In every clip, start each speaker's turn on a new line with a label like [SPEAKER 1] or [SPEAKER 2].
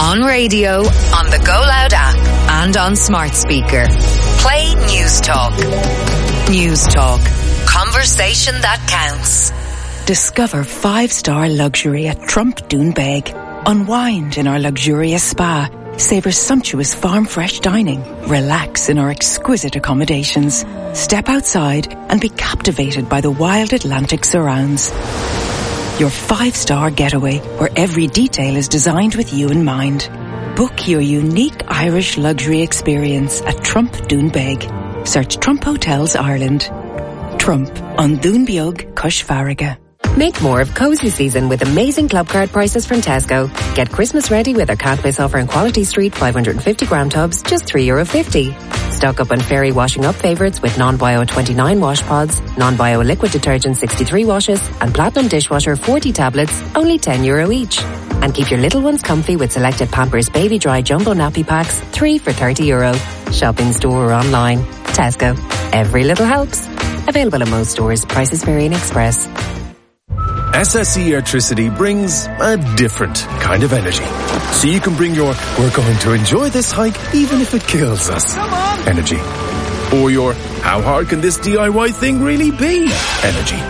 [SPEAKER 1] On radio, on the Go Loud app, and on smart speaker. Play News Talk. News Talk. Conversation that counts.
[SPEAKER 2] Discover 5-star luxury at Trump Doonbeg. Unwind in our luxurious spa. Savor sumptuous farm-fresh dining. Relax in our exquisite accommodations. Step outside and be captivated by the wild Atlantic surrounds. Your 5-star getaway where every detail is designed with you in mind. Book your unique Irish luxury experience at Trump Doonbeg. Search Trump Hotels Ireland. Trump on Doonbeog, Cush Farraga.
[SPEAKER 3] Make more of cozy season with amazing club card prices from Tesco. Get Christmas ready with our can't miss offer in Quality Street 550 gram tubs, just €3.50. Stock up on Fairy washing up favourites with non-bio 29 wash pods, non-bio liquid detergent 63 washes, and Platinum dishwasher 40 tablets, only €10 each. And keep your little ones comfy with selected Pampers Baby Dry Jumbo Nappy Packs, 3 for €30. Shop in store or online. Tesco. Every little helps. Available in most stores. Prices vary in Express.
[SPEAKER 4] SSE Airtricity brings a different kind of energy. So you can bring your "we're going to enjoy this hike even if it kills us" energy. Or your "how hard can this DIY thing really be" energy.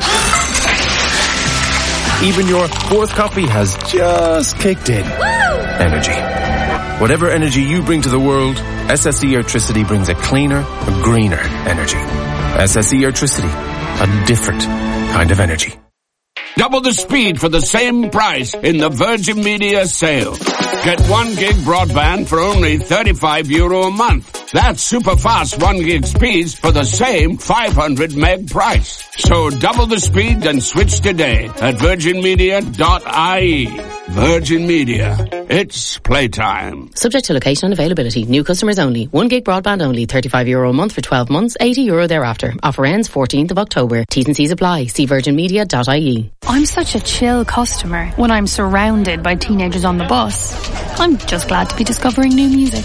[SPEAKER 4] Even your fourth coffee has just kicked in energy. Whatever energy you bring to the world, SSE Airtricity brings a cleaner, a greener energy. SSE Airtricity, a different kind of energy.
[SPEAKER 5] Double the speed for the same price in the Virgin Media sale. Get 1 gig broadband for only €35 a month. That's super fast 1 gig speeds for the same 500 meg price. So double the speed and switch today at virginmedia.ie. Virgin Media. It's playtime.
[SPEAKER 6] Subject to location and availability. New customers only. 1 gig broadband only. €35 a month for 12 months. €80 thereafter. Offer ends 14th of October. T's and C's apply. See virginmedia.ie.
[SPEAKER 7] I'm such a chill customer when I'm surrounded by teenagers on the bus. I'm just glad to be discovering new music.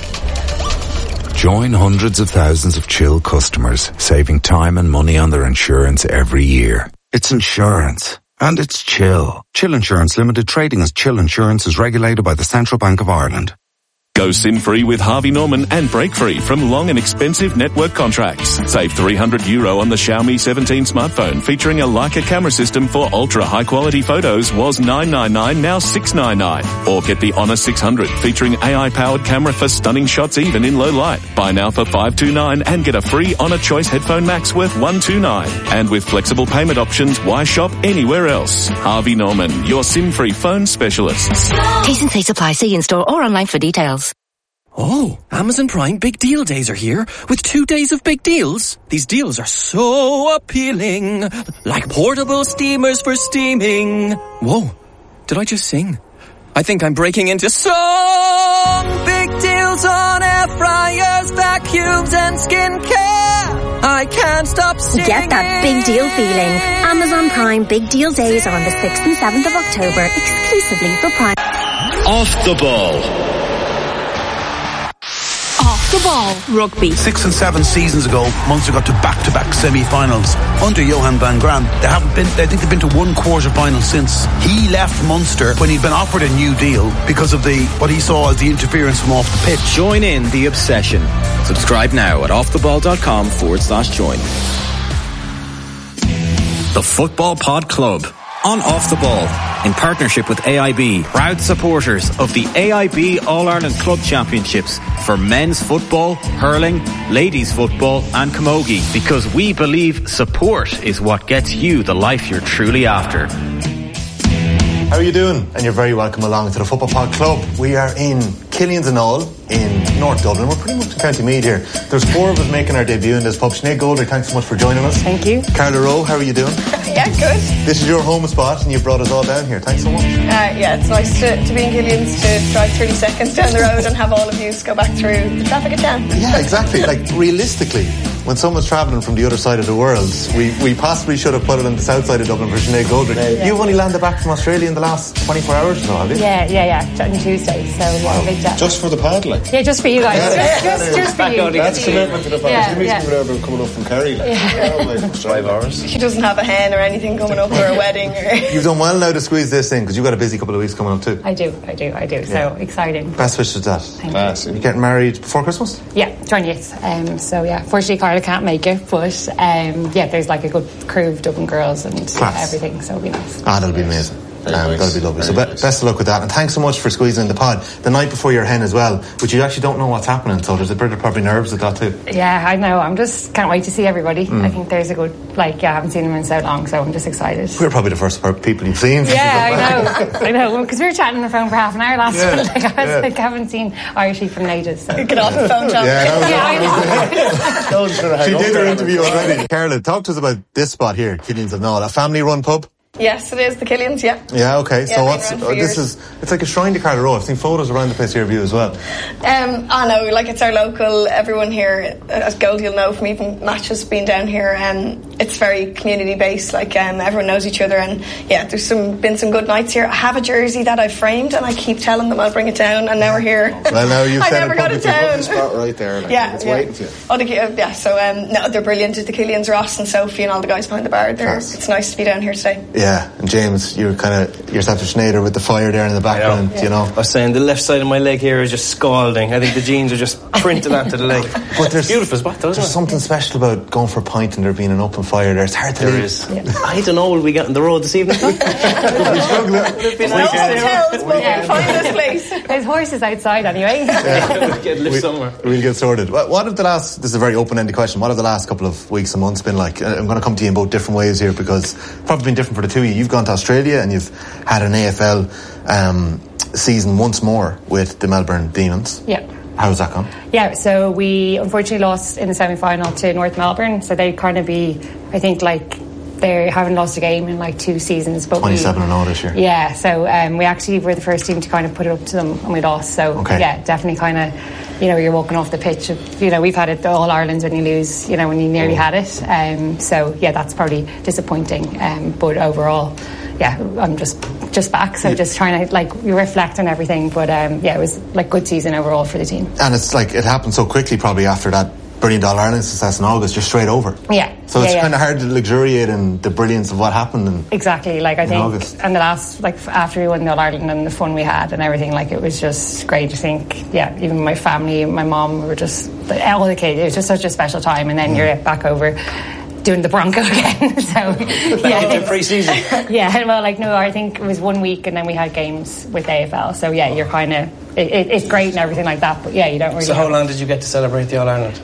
[SPEAKER 8] Join hundreds of thousands of chill customers, saving time and money on their insurance every year. It's insurance. And it's Chill. Chill Insurance Limited, trading as Chill Insurance, is regulated by the Central Bank of Ireland.
[SPEAKER 9] Go SIM-free with Harvey Norman and break-free from long and expensive network contracts. Save €300 on the Xiaomi 17 smartphone featuring a Leica camera system for ultra-high-quality photos was $999, now $699. Or get the Honor 600 featuring AI-powered camera for stunning shots even in low light. Buy now for $529 and get a free Honor Choice Headphone Max worth $129. And with flexible payment options, why shop anywhere else? Harvey Norman, your SIM-free phone specialists.
[SPEAKER 10] T's and C's apply. See in-store or online for details.
[SPEAKER 11] Oh, Amazon Prime Big Deal Days are here with 2 days of big deals. These deals are so appealing, like portable steamers for steaming. Whoa, did I just sing? I think I'm breaking into song. Big deals on air fryers, vacuums and skincare. I can't stop singing.
[SPEAKER 10] Get that big deal feeling. Amazon Prime Big Deal Days are on the 6th and 7th of October, exclusively for Prime.
[SPEAKER 12] Off the ball.
[SPEAKER 7] Off the ball rugby.
[SPEAKER 13] 6 and 7 seasons ago, Munster got to back-to-back semi-finals under Johan van Graan. I think they've been to one quarter-final since. He left Munster when he'd been offered a new deal because of what he saw as the interference from off the pitch.
[SPEAKER 12] Join in the obsession. Subscribe now at offtheball.com/join. The Football Pod Club on Off the Ball, in partnership with AIB, proud supporters of the AIB All-Ireland Club Championships for men's football, hurling, ladies football and camogie, because we believe support is what gets you the life you're truly after.
[SPEAKER 14] How are you doing? And you're very welcome along to the Football Pod Club. We are in Killian's and All in North Dublin. We're pretty much in County Meath here. There's 4 of us making our debut in this pub. Sinead Goldrick, thanks so much for joining us.
[SPEAKER 15] Thank you.
[SPEAKER 14] Carla Rowe, how are you doing?
[SPEAKER 15] Yeah, good.
[SPEAKER 14] This is your home spot and you brought us all down here. Thanks so much.
[SPEAKER 15] Yeah, it's nice to be in Killian's, to drive 30 seconds down the road and have all of you go back through the traffic jam.
[SPEAKER 14] Yeah, exactly. Like, realistically, when someone's travelling from the other side of the world, we possibly should have put it on the south side of Dublin for Sinead Goldrick. Yeah. You've only landed back from Australia in the last 24 hours or so, have you?
[SPEAKER 15] Yeah, on Tuesday, so what a big jet.
[SPEAKER 14] Just for the paddling?
[SPEAKER 16] like.
[SPEAKER 17] Yeah, just for you guys. Just for you.
[SPEAKER 16] That's commitment to the family.
[SPEAKER 17] Yeah,
[SPEAKER 16] She meets me whenever coming up from Kerry. Like, like 5 hours.
[SPEAKER 15] She doesn't have a hen or anything coming up, or a wedding.
[SPEAKER 14] You've done well now to squeeze this in, because you've got a busy couple of weeks coming up too.
[SPEAKER 17] I do. So exciting.
[SPEAKER 14] Best wishes to that.
[SPEAKER 17] Thank you.
[SPEAKER 14] You're getting married before Christmas?
[SPEAKER 17] Yeah, 28th. So yeah, fortunately Carla can't make it, but yeah, there's like a good crew of Dublin girls and everything, so it'll be nice.
[SPEAKER 14] That'll be amazing. That'll be lovely. So best of luck with that, and thanks so much for squeezing in the pod the night before your hen as well, which you actually don't know what's happening, so there's a bit of probably nerves at that too.
[SPEAKER 17] Yeah, I know. I'm just can't wait to see everybody. I think there's a good I haven't seen them in so long, so I'm just excited.
[SPEAKER 14] We're probably the first people you've seen.
[SPEAKER 17] Yeah, I know, because we were chatting on the phone for half an hour last night. I was like, I haven't seen Irishie from Natives. So.
[SPEAKER 15] Get off the phone, John.
[SPEAKER 14] She did her interview already. Carla, talk to us about this spot here, Killian's of Knoll, a family-run pub.
[SPEAKER 15] Yes, it is the Killians. Yeah.
[SPEAKER 14] Yeah. Okay.
[SPEAKER 15] Yeah,
[SPEAKER 14] so what's this is? It's like a shrine to Carla Road. I've seen photos around the place here of you as well.
[SPEAKER 15] I know. Like, it's our local. Everyone here at Gold, you'll know from even matches being down here. It's very community based. Like, everyone knows each other, and yeah, there's been some good nights here. I have a jersey that I framed, and I keep telling them I'll bring it down, and now we're here.
[SPEAKER 14] Well, now you've
[SPEAKER 15] I
[SPEAKER 14] said
[SPEAKER 15] never
[SPEAKER 14] it
[SPEAKER 15] got it
[SPEAKER 14] publicly.
[SPEAKER 15] down.
[SPEAKER 16] The spot right there. Like, it's waiting for you.
[SPEAKER 15] Oh, so no, they're brilliant. The Killians, Ross and Sophie, and all the guys behind the bar. It's nice to be down here today.
[SPEAKER 14] Yeah, and James, you're kind of yourself to Schneider with the fire there in the background, you know.
[SPEAKER 16] I was saying the left side of my leg here is just scalding. I think the jeans are just printed onto the leg.
[SPEAKER 14] But there's
[SPEAKER 16] beautiful spot, though, isn't
[SPEAKER 14] there's
[SPEAKER 16] it?
[SPEAKER 14] something special about going for a pint and there being an open fire there. It's hard to leave.
[SPEAKER 16] Is. Yeah. I don't know, will we get on the road this evening?
[SPEAKER 15] No hotels, but we'll find this place.
[SPEAKER 17] There's horses outside anyway.
[SPEAKER 16] We'll get lift somewhere.
[SPEAKER 14] We'll get sorted. What have this is a very open-ended question, what have the last couple of weeks and months been like? I'm going to come to you in both different ways here, because it's probably been different for the two of you. You've gone to Australia and you've had an AFL season once more with the Melbourne Demons.
[SPEAKER 17] Yeah.
[SPEAKER 14] How's that gone?
[SPEAKER 17] Yeah, so we unfortunately lost in the semi-final to North Melbourne, so they'd kind of be, I think, like, they haven't lost a game in like 2 seasons. But
[SPEAKER 14] 27-0 this year.
[SPEAKER 17] Yeah, so we actually were the first team to kind of put it up to them, and we lost. So yeah, definitely kind of, you're walking off the pitch. We've had it all Ireland's when you lose, when you nearly had it. So yeah, that's probably disappointing. But overall, yeah, I'm just back, so just trying to reflect on everything. But yeah, it was like good season overall for the team.
[SPEAKER 14] And it's like it happened so quickly, probably after that brilliant All-Ireland success in August, you're straight over.
[SPEAKER 17] Yeah.
[SPEAKER 14] So it's kind of hard to luxuriate in the brilliance of what happened.
[SPEAKER 17] Exactly. Like I think,
[SPEAKER 14] August.
[SPEAKER 17] and the last, after we won the All-Ireland and the fun we had and everything, it was just great. I think, yeah, even my family, my mum, we were just all the kids. It was just such a special time, and then you're back over doing the Bronco again. So yeah,
[SPEAKER 16] pre-season.
[SPEAKER 17] Yeah, well, no, I think it was 1 week, and then we had games with AFL. So yeah, you're kind of it's great and everything like that, but yeah, you don't really.
[SPEAKER 16] So how long did you get to celebrate the All-Ireland?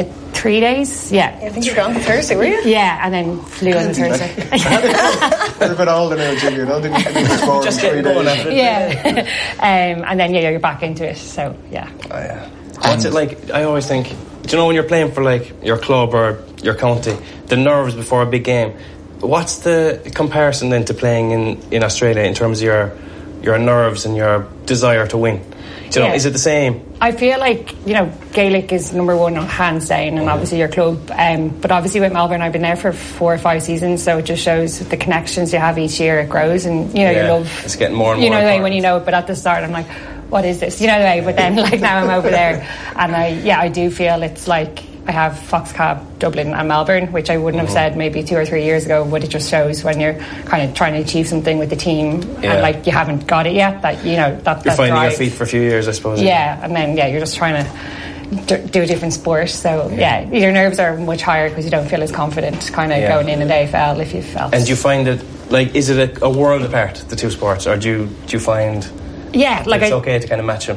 [SPEAKER 17] 3 days. Yeah.
[SPEAKER 15] I think you were gone on Thursday, were you?
[SPEAKER 17] Yeah, and then flew on the Thursday.
[SPEAKER 16] We're a bit older now, Junior. Just getting going after it.
[SPEAKER 17] Yeah. And then you're back into it. So yeah.
[SPEAKER 16] Oh yeah. What's it like? I always think, do you know when you're playing for your club or your county, the nerves before a big game? What's the comparison then to playing in Australia in terms of your nerves and your desire to win? Do you know, is it the same?
[SPEAKER 17] I feel like, Gaelic is number one hands down, and obviously your club. But obviously with Melbourne, I've been there for 4 or 5 seasons, so it just shows the connections you have each year. It grows, and you love.
[SPEAKER 16] It's getting more and more.
[SPEAKER 17] When you know it, but at the start, I'm like, what is this? But then now I'm over there, and I do feel it's like I have Foxcab, Dublin and Melbourne, which I wouldn't have said maybe 2 or 3 years ago, but it just shows when you're kind of trying to achieve something with the team and you haven't got it yet, that that
[SPEAKER 16] you're finding
[SPEAKER 17] drive.
[SPEAKER 16] your feet for a few years, I suppose.
[SPEAKER 17] Yeah, and then you're just trying to do a different sport, so your nerves are much higher because you don't feel as confident going in the AFL if you felt.
[SPEAKER 16] And do you find it is it a world apart, the two sports, or do you find it's okay to kind of match them?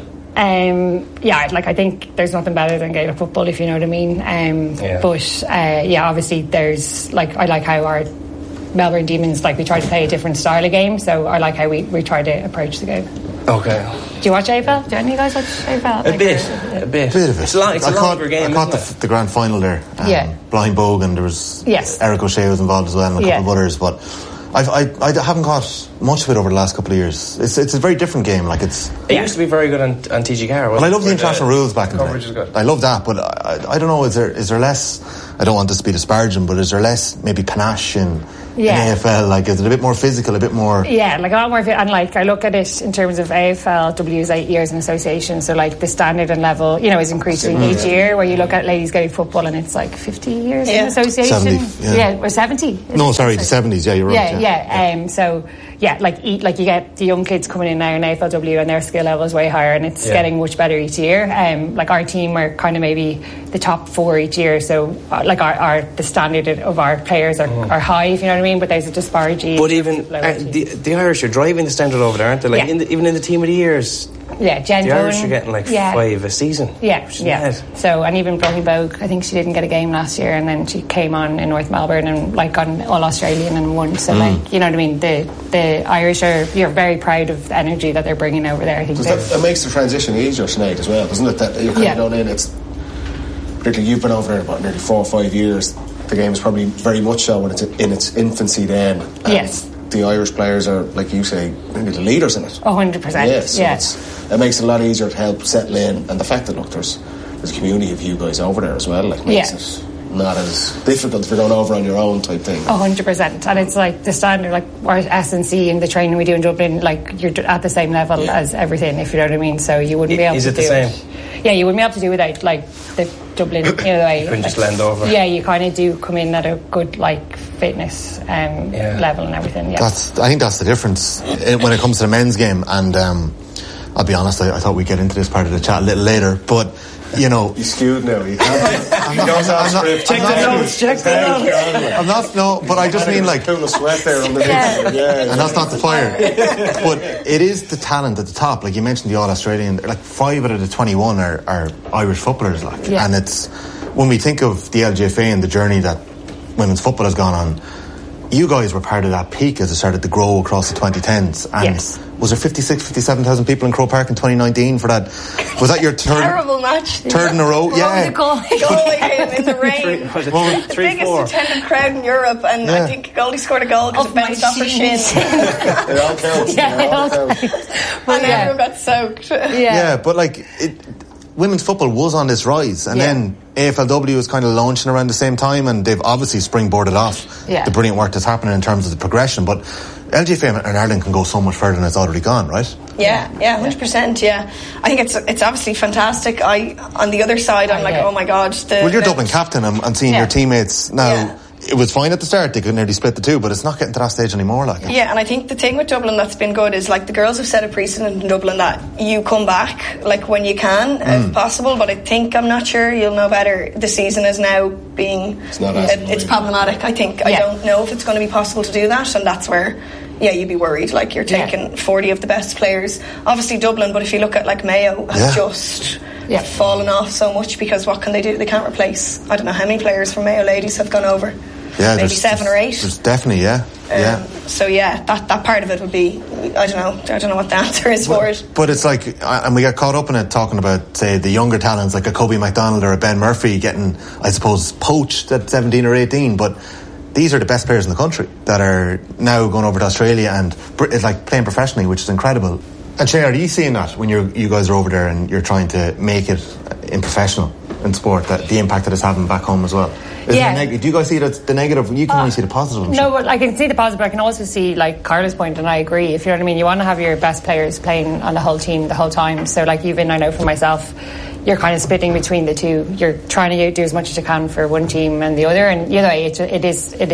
[SPEAKER 17] I think there's nothing better than Gaelic football, if you know what I mean. But obviously there's I like how our Melbourne Demons we try to play a different style of game, so I like how we try to approach the game.
[SPEAKER 16] Okay.
[SPEAKER 17] Do you watch AFL? Do any of you guys watch AFL?
[SPEAKER 16] A bit of it.
[SPEAKER 14] It's a longer game. I caught the grand final there. Blind Bogan, there was Eric O'Shea was involved as well, and a couple of others, but I haven't caught much of it over the last couple of years. It's a very different game.
[SPEAKER 16] It used to be very good on TG Car.
[SPEAKER 14] Well, I love the international rules back in the day.
[SPEAKER 16] Coverage is good.
[SPEAKER 14] I love that, but I don't know. Is there less? I don't want this to be disparaging, but is there less maybe panache in AFL? Like, is it a bit more physical, a bit more...
[SPEAKER 17] Yeah, like a lot more, and like I look at it in terms of AFLW is 8 years in association, so like the standard and level, is increasing each year, where you look at ladies Gaelic football and it's like 50 years in association.
[SPEAKER 14] 70,
[SPEAKER 17] or 70.
[SPEAKER 14] No, sorry, the 70s, you're right.
[SPEAKER 17] So, you get the young kids coming in now in AFLW and their skill level is way higher and it's getting much better each year. Like our team are kind of maybe the top 4 each year, so like the standard of our players are high, if you know what I mean, but there's a disparity.
[SPEAKER 16] But even the Irish are driving the standard over there, aren't they? Like even in the team of the years.
[SPEAKER 17] Yeah, Jen
[SPEAKER 16] the Irish are getting like 5 a season.
[SPEAKER 17] Yeah. So, and even Brodie Bogue, I think she didn't get a game last year, and then she came on in North Melbourne and like on All Australian and won. So, like, you know what I mean? The Irish you're very proud of the energy that they're bringing over there. I think
[SPEAKER 18] that makes the transition easier, Sinead, as well, doesn't it? That you're kind of going in. It's particularly you've been over there about nearly 4 or 5 years. The game is probably very much so when it's in its infancy then.
[SPEAKER 17] Yes.
[SPEAKER 18] The Irish players are, like you say, maybe the leaders in it.
[SPEAKER 17] 100%.
[SPEAKER 18] So it makes it a lot easier to help settle in, and the fact that there's a community of you guys over there as well, like makes it not as difficult if you're going over on your own type thing.
[SPEAKER 17] 100%, and it's like the standard, like our S&C and the training we do in Dublin, like you're at the same level as everything, if you know what I mean. So you wouldn't be able to do it.
[SPEAKER 16] Is it the same?
[SPEAKER 17] Yeah, you wouldn't be able to do without like the Dublin, the way
[SPEAKER 16] you couldn't just lend over.
[SPEAKER 17] Yeah, you kind of do come in at a good like fitness level and everything. Yeah,
[SPEAKER 14] I think that's the difference when it comes to the men's game. And I'll be honest, I thought we'd get into this part of the chat a little later, but you
[SPEAKER 18] skewed now.
[SPEAKER 14] Check the notes. I'm not. No, but I just mean like
[SPEAKER 18] pool of sweat there on the
[SPEAKER 14] and that's not the fire. But it is the talent at the top. Like you mentioned, the All Australian. Like 5 out of the 21 are Irish footballers. Like, and it's when we think of the LGFA and the journey that women's football has gone on. You guys were part of that peak as it started to grow across the 2010s. And was there 57,000 people in Croke Park in 2019 for that? Was that your
[SPEAKER 15] terrible match?
[SPEAKER 14] Third in a row?
[SPEAKER 15] Yeah. Goalie in the rain. The biggest attended crowd in Europe, and I think Goldie scored a goal because it bounced off her shin.
[SPEAKER 18] It all counts.
[SPEAKER 15] It all counts. And everyone got soaked.
[SPEAKER 14] Yeah, but like women's football was on this rise, and then AFLW was kind of launching around the same time, and they've obviously springboarded off the brilliant work that's happening in terms of the progression. But LGFA and Ireland can go so much further than it's already gone, right?
[SPEAKER 15] Yeah, 100%. Yeah, I think it's obviously fantastic. On the other side, I'm like, oh my god.
[SPEAKER 14] You're Dublin captain, and seeing your teammates now. Yeah. It was fine at the start, they could nearly split the two, but it's not getting to that stage anymore.
[SPEAKER 15] Yeah, and I think the thing with Dublin that's been good is like the girls have set a precedent in Dublin that you come back like when you can, if possible, but I'm not sure, you'll know better, the season is now being it's problematic. I think I don't know if it's going to be possible to do that, and that's where you'd be worried, like you're taking 40 of the best players, obviously Dublin, but if you look at like Mayo has just fallen off so much, because what can they do? They can't replace, I don't know how many players from Mayo ladies have gone over.
[SPEAKER 14] Yeah,
[SPEAKER 15] maybe 7 or 8.
[SPEAKER 14] There's definitely,
[SPEAKER 15] So that part of it would be, I don't know what the answer is for it.
[SPEAKER 14] But it's like, and we get caught up in it talking about, say, the younger talents like a Kobe McDonald or a Ben Murphy getting, I suppose, poached at 17 or 18. But these are the best players in the country that are now going over to Australia and like playing professionally, which is incredible. And Sinead, are you seeing that when you guys are over there and you're trying to make it in professional in sport, that the impact that it's having back home as well? Do you guys see the negative? You can only see the positive.
[SPEAKER 17] No, but I can see the positive, but I can also see, like Carla's point, and I agree, if you know what I mean, you want to have your best players playing on the whole team the whole time. So like even I know for myself, you're kind of splitting between the two. You're trying to do as much as you can for one team and the other, and it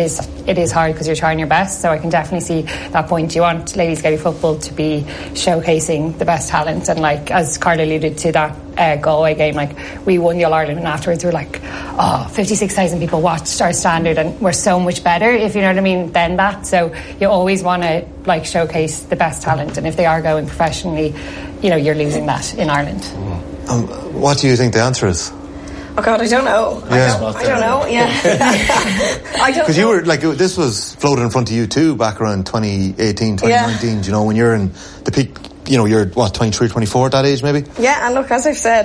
[SPEAKER 17] is hard because you're trying your best. So I can definitely see that point. You want ladies Gaelic football to be showcasing the best talent, and like as Carla alluded to that Galway game, like we won the All Ireland, and afterwards we were like, 56,000 people watched our standard, and we're so much better, if you know what I mean, than that. So you always want to like showcase the best talent, and if they are going professionally, you're losing that in Ireland.
[SPEAKER 14] What do you think the answer is?
[SPEAKER 15] Oh God, I don't know. I don't know. Yeah, I don't.
[SPEAKER 14] Because you were like, this was floated in front of you too back around 2018, 2019. You know, when you're in the peak. You're 23, 24 at that age, maybe.
[SPEAKER 15] Yeah, and look, as I've said,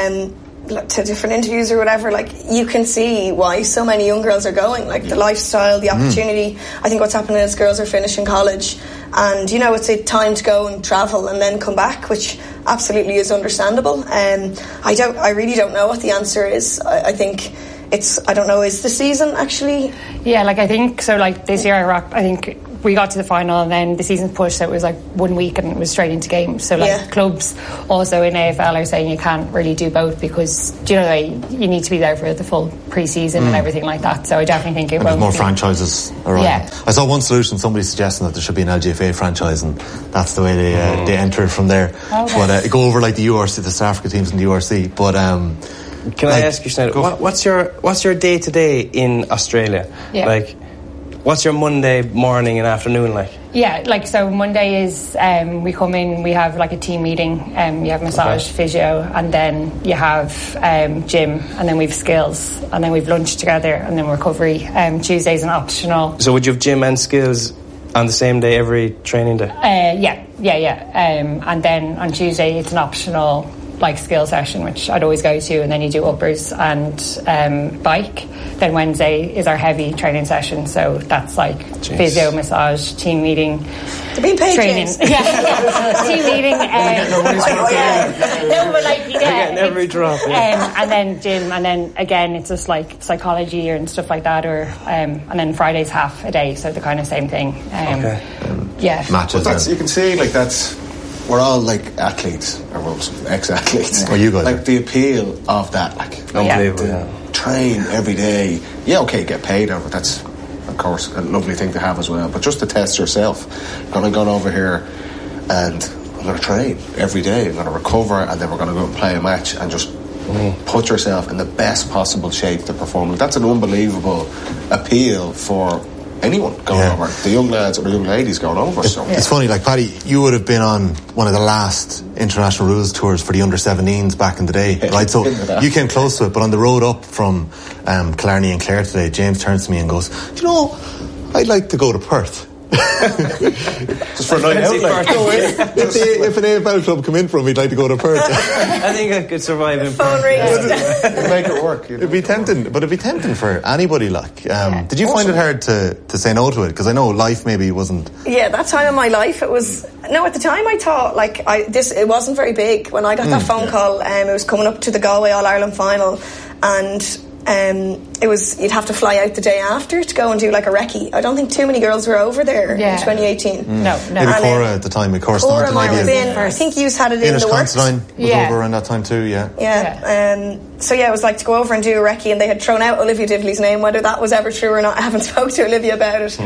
[SPEAKER 15] to different interviews or whatever, like you can see why so many young girls are going, like the lifestyle, the opportunity. I think what's happening is girls are finishing college, and it's a time to go and travel and then come back, which absolutely is understandable. I really don't know what the answer is. I think I don't know, is the season actually?
[SPEAKER 17] Yeah, like I think so. Like this year, I think we got to the final, and then the season's pushed, so it was like 1 week, and it was straight into games. So like clubs also in AFL are saying you can't really do both because you need to be there for the full pre-season and everything like that. So I definitely think
[SPEAKER 14] there's more franchises around.
[SPEAKER 17] Yeah.
[SPEAKER 14] I saw one solution, somebody suggesting that there should be an LGFA franchise, and that's the way they enter from there.
[SPEAKER 17] Okay.
[SPEAKER 14] But go over like the URC, the South Africa teams in the URC. But
[SPEAKER 16] can I ask you, Sinead, what's your day to day in Australia?
[SPEAKER 17] Yeah.
[SPEAKER 16] Like, what's your Monday morning and afternoon like?
[SPEAKER 17] Yeah, like so Monday is we come in, we have like a team meeting, you have massage, physio, and then you have gym, and then we've skills, and then we've lunch together, and then recovery. Tuesday's an optional.
[SPEAKER 16] So would you have gym and skills on the same day every training day?
[SPEAKER 17] Yeah. And then on Tuesday it's an optional like skill session, which I'd always go to, and then you do uppers and bike. Then Wednesday is our heavy training session, so that's like physio, massage, team meeting, training. Team meeting.
[SPEAKER 16] Getting every drop.
[SPEAKER 17] And then gym, and then again it's just like psychology and stuff like that, or and then Friday's half a day, so the kind of same thing. Yeah,
[SPEAKER 14] matches.
[SPEAKER 18] But you can see like that's. We're all like athletes, or ex-athletes.
[SPEAKER 14] Or you guys.
[SPEAKER 18] Like the appeal of that, like
[SPEAKER 16] unbelievable.
[SPEAKER 18] Train every day. Yeah, okay, get paid out, but that's of course a lovely thing to have as well. But just to test yourself, I'm going over here and I'm going to train every day. I'm going to recover, and then we're going to go and play a match and just put yourself in the best possible shape to perform. That's an unbelievable appeal for anyone going over, the young lads or the young ladies going over. So
[SPEAKER 14] it's funny, like Paddy, you would have been on one of the last international rules tours for the under-17s back in the day, right? So you came close to it, but on the road up from Killarney and Clare today, James turns to me and goes, "Do you know, I'd like to go to Perth."
[SPEAKER 18] Just for a night out, like.
[SPEAKER 14] If an AFL club come in from, we'd like to go to Perth.
[SPEAKER 16] I think I could survive in
[SPEAKER 15] phone rings.
[SPEAKER 18] Make it work.
[SPEAKER 14] It'd be tempting, but it'd be tempting for anybody. Like, did you find it hard to say no to it? Because I know life maybe wasn't.
[SPEAKER 15] Yeah, that time of my life, it was. No, at the time I thought like it wasn't very big when I got that phone call. It was coming up to the Galway All Ireland final, and. It was you'd have to fly out the day after to go and do like a recce. I don't think too many girls were over there in 2018.
[SPEAKER 17] No.
[SPEAKER 14] Maybe Cora at the time, Cora
[SPEAKER 15] Cora might have been. I think you had it in the works.
[SPEAKER 14] Considine was over around that time too.
[SPEAKER 15] So it was like to go over and do a recce, and they had thrown out Olivia Divley's name. Whether that was ever true or not, I haven't spoke to Olivia about it.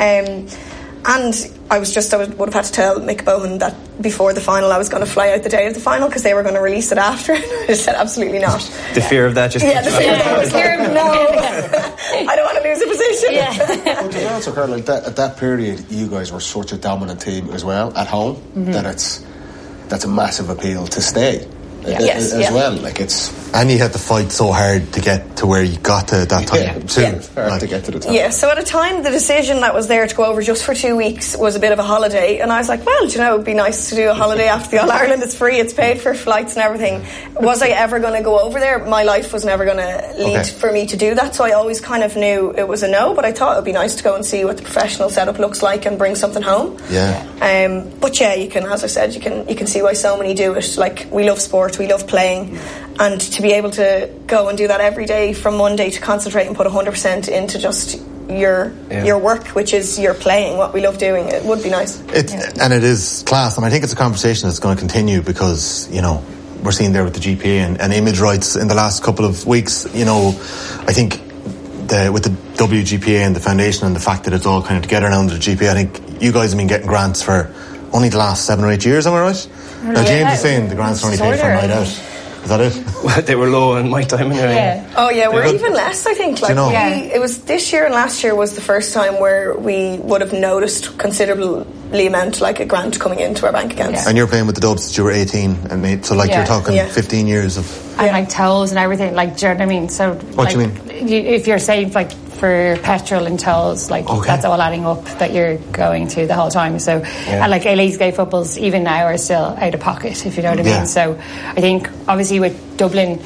[SPEAKER 15] And I would have had to tell Mick Bohan that before the final I was going to fly out the day of the final because they were going to release it after. I just said absolutely not.
[SPEAKER 16] The fear of that just...
[SPEAKER 15] Yeah, the fear of that. No. I don't want to lose a position.
[SPEAKER 18] But to be honest, Carl, like at that period, you guys were such a dominant team as well at home that that's a massive appeal to stay. As well, like
[SPEAKER 14] and you had to fight so hard to get to where you got to that time too.
[SPEAKER 18] Hard to get to the top.
[SPEAKER 15] Yeah, so at a time the decision that was there to go over just for 2 weeks was a bit of a holiday, and I was like, well, it'd be nice to do a holiday after the All Ireland. It's free, it's paid for flights and everything. Was I ever going to go over there? My life was never going to lead for me to do that, so I always kind of knew it was a no, but I thought it would be nice to go and see what the professional setup looks like and bring something home. But you can, as I said, you can see why so many do it. Like, we love sport, we love playing, and to be able to go and do that every day from Monday, to concentrate and put 100% into just your work, which is your playing, what we love doing, it would be nice.
[SPEAKER 14] And it is class, and I think it's a conversation that's going to continue because, we're seeing there with the GPA and image rights in the last couple of weeks, I think with the WGPA and the foundation and the fact that it's all kind of together now under the GPA, I think you guys have been getting grants for only the last 7 or 8 years, am I right? Now James is saying the grants are only paid for a night out. Is that it?
[SPEAKER 16] Well, they were low in my time anyway.
[SPEAKER 15] Yeah. Oh yeah, we're even less, I think. Like, it was this year and last year was the first time where we would have noticed considerably amount, like a grant coming into our bank accounts.
[SPEAKER 14] And you're playing with the Dubs since you were 18, and so you're talking 15 years of...
[SPEAKER 17] And like towels and everything, like, do you know what I mean? So,
[SPEAKER 14] what do you mean?
[SPEAKER 17] If you're saying, like, for petrol and tolls, like that's all adding up that you're going to the whole time. So and like Elise Gay footballs even now are still out of pocket, if you know what I mean. So I think obviously with Dublin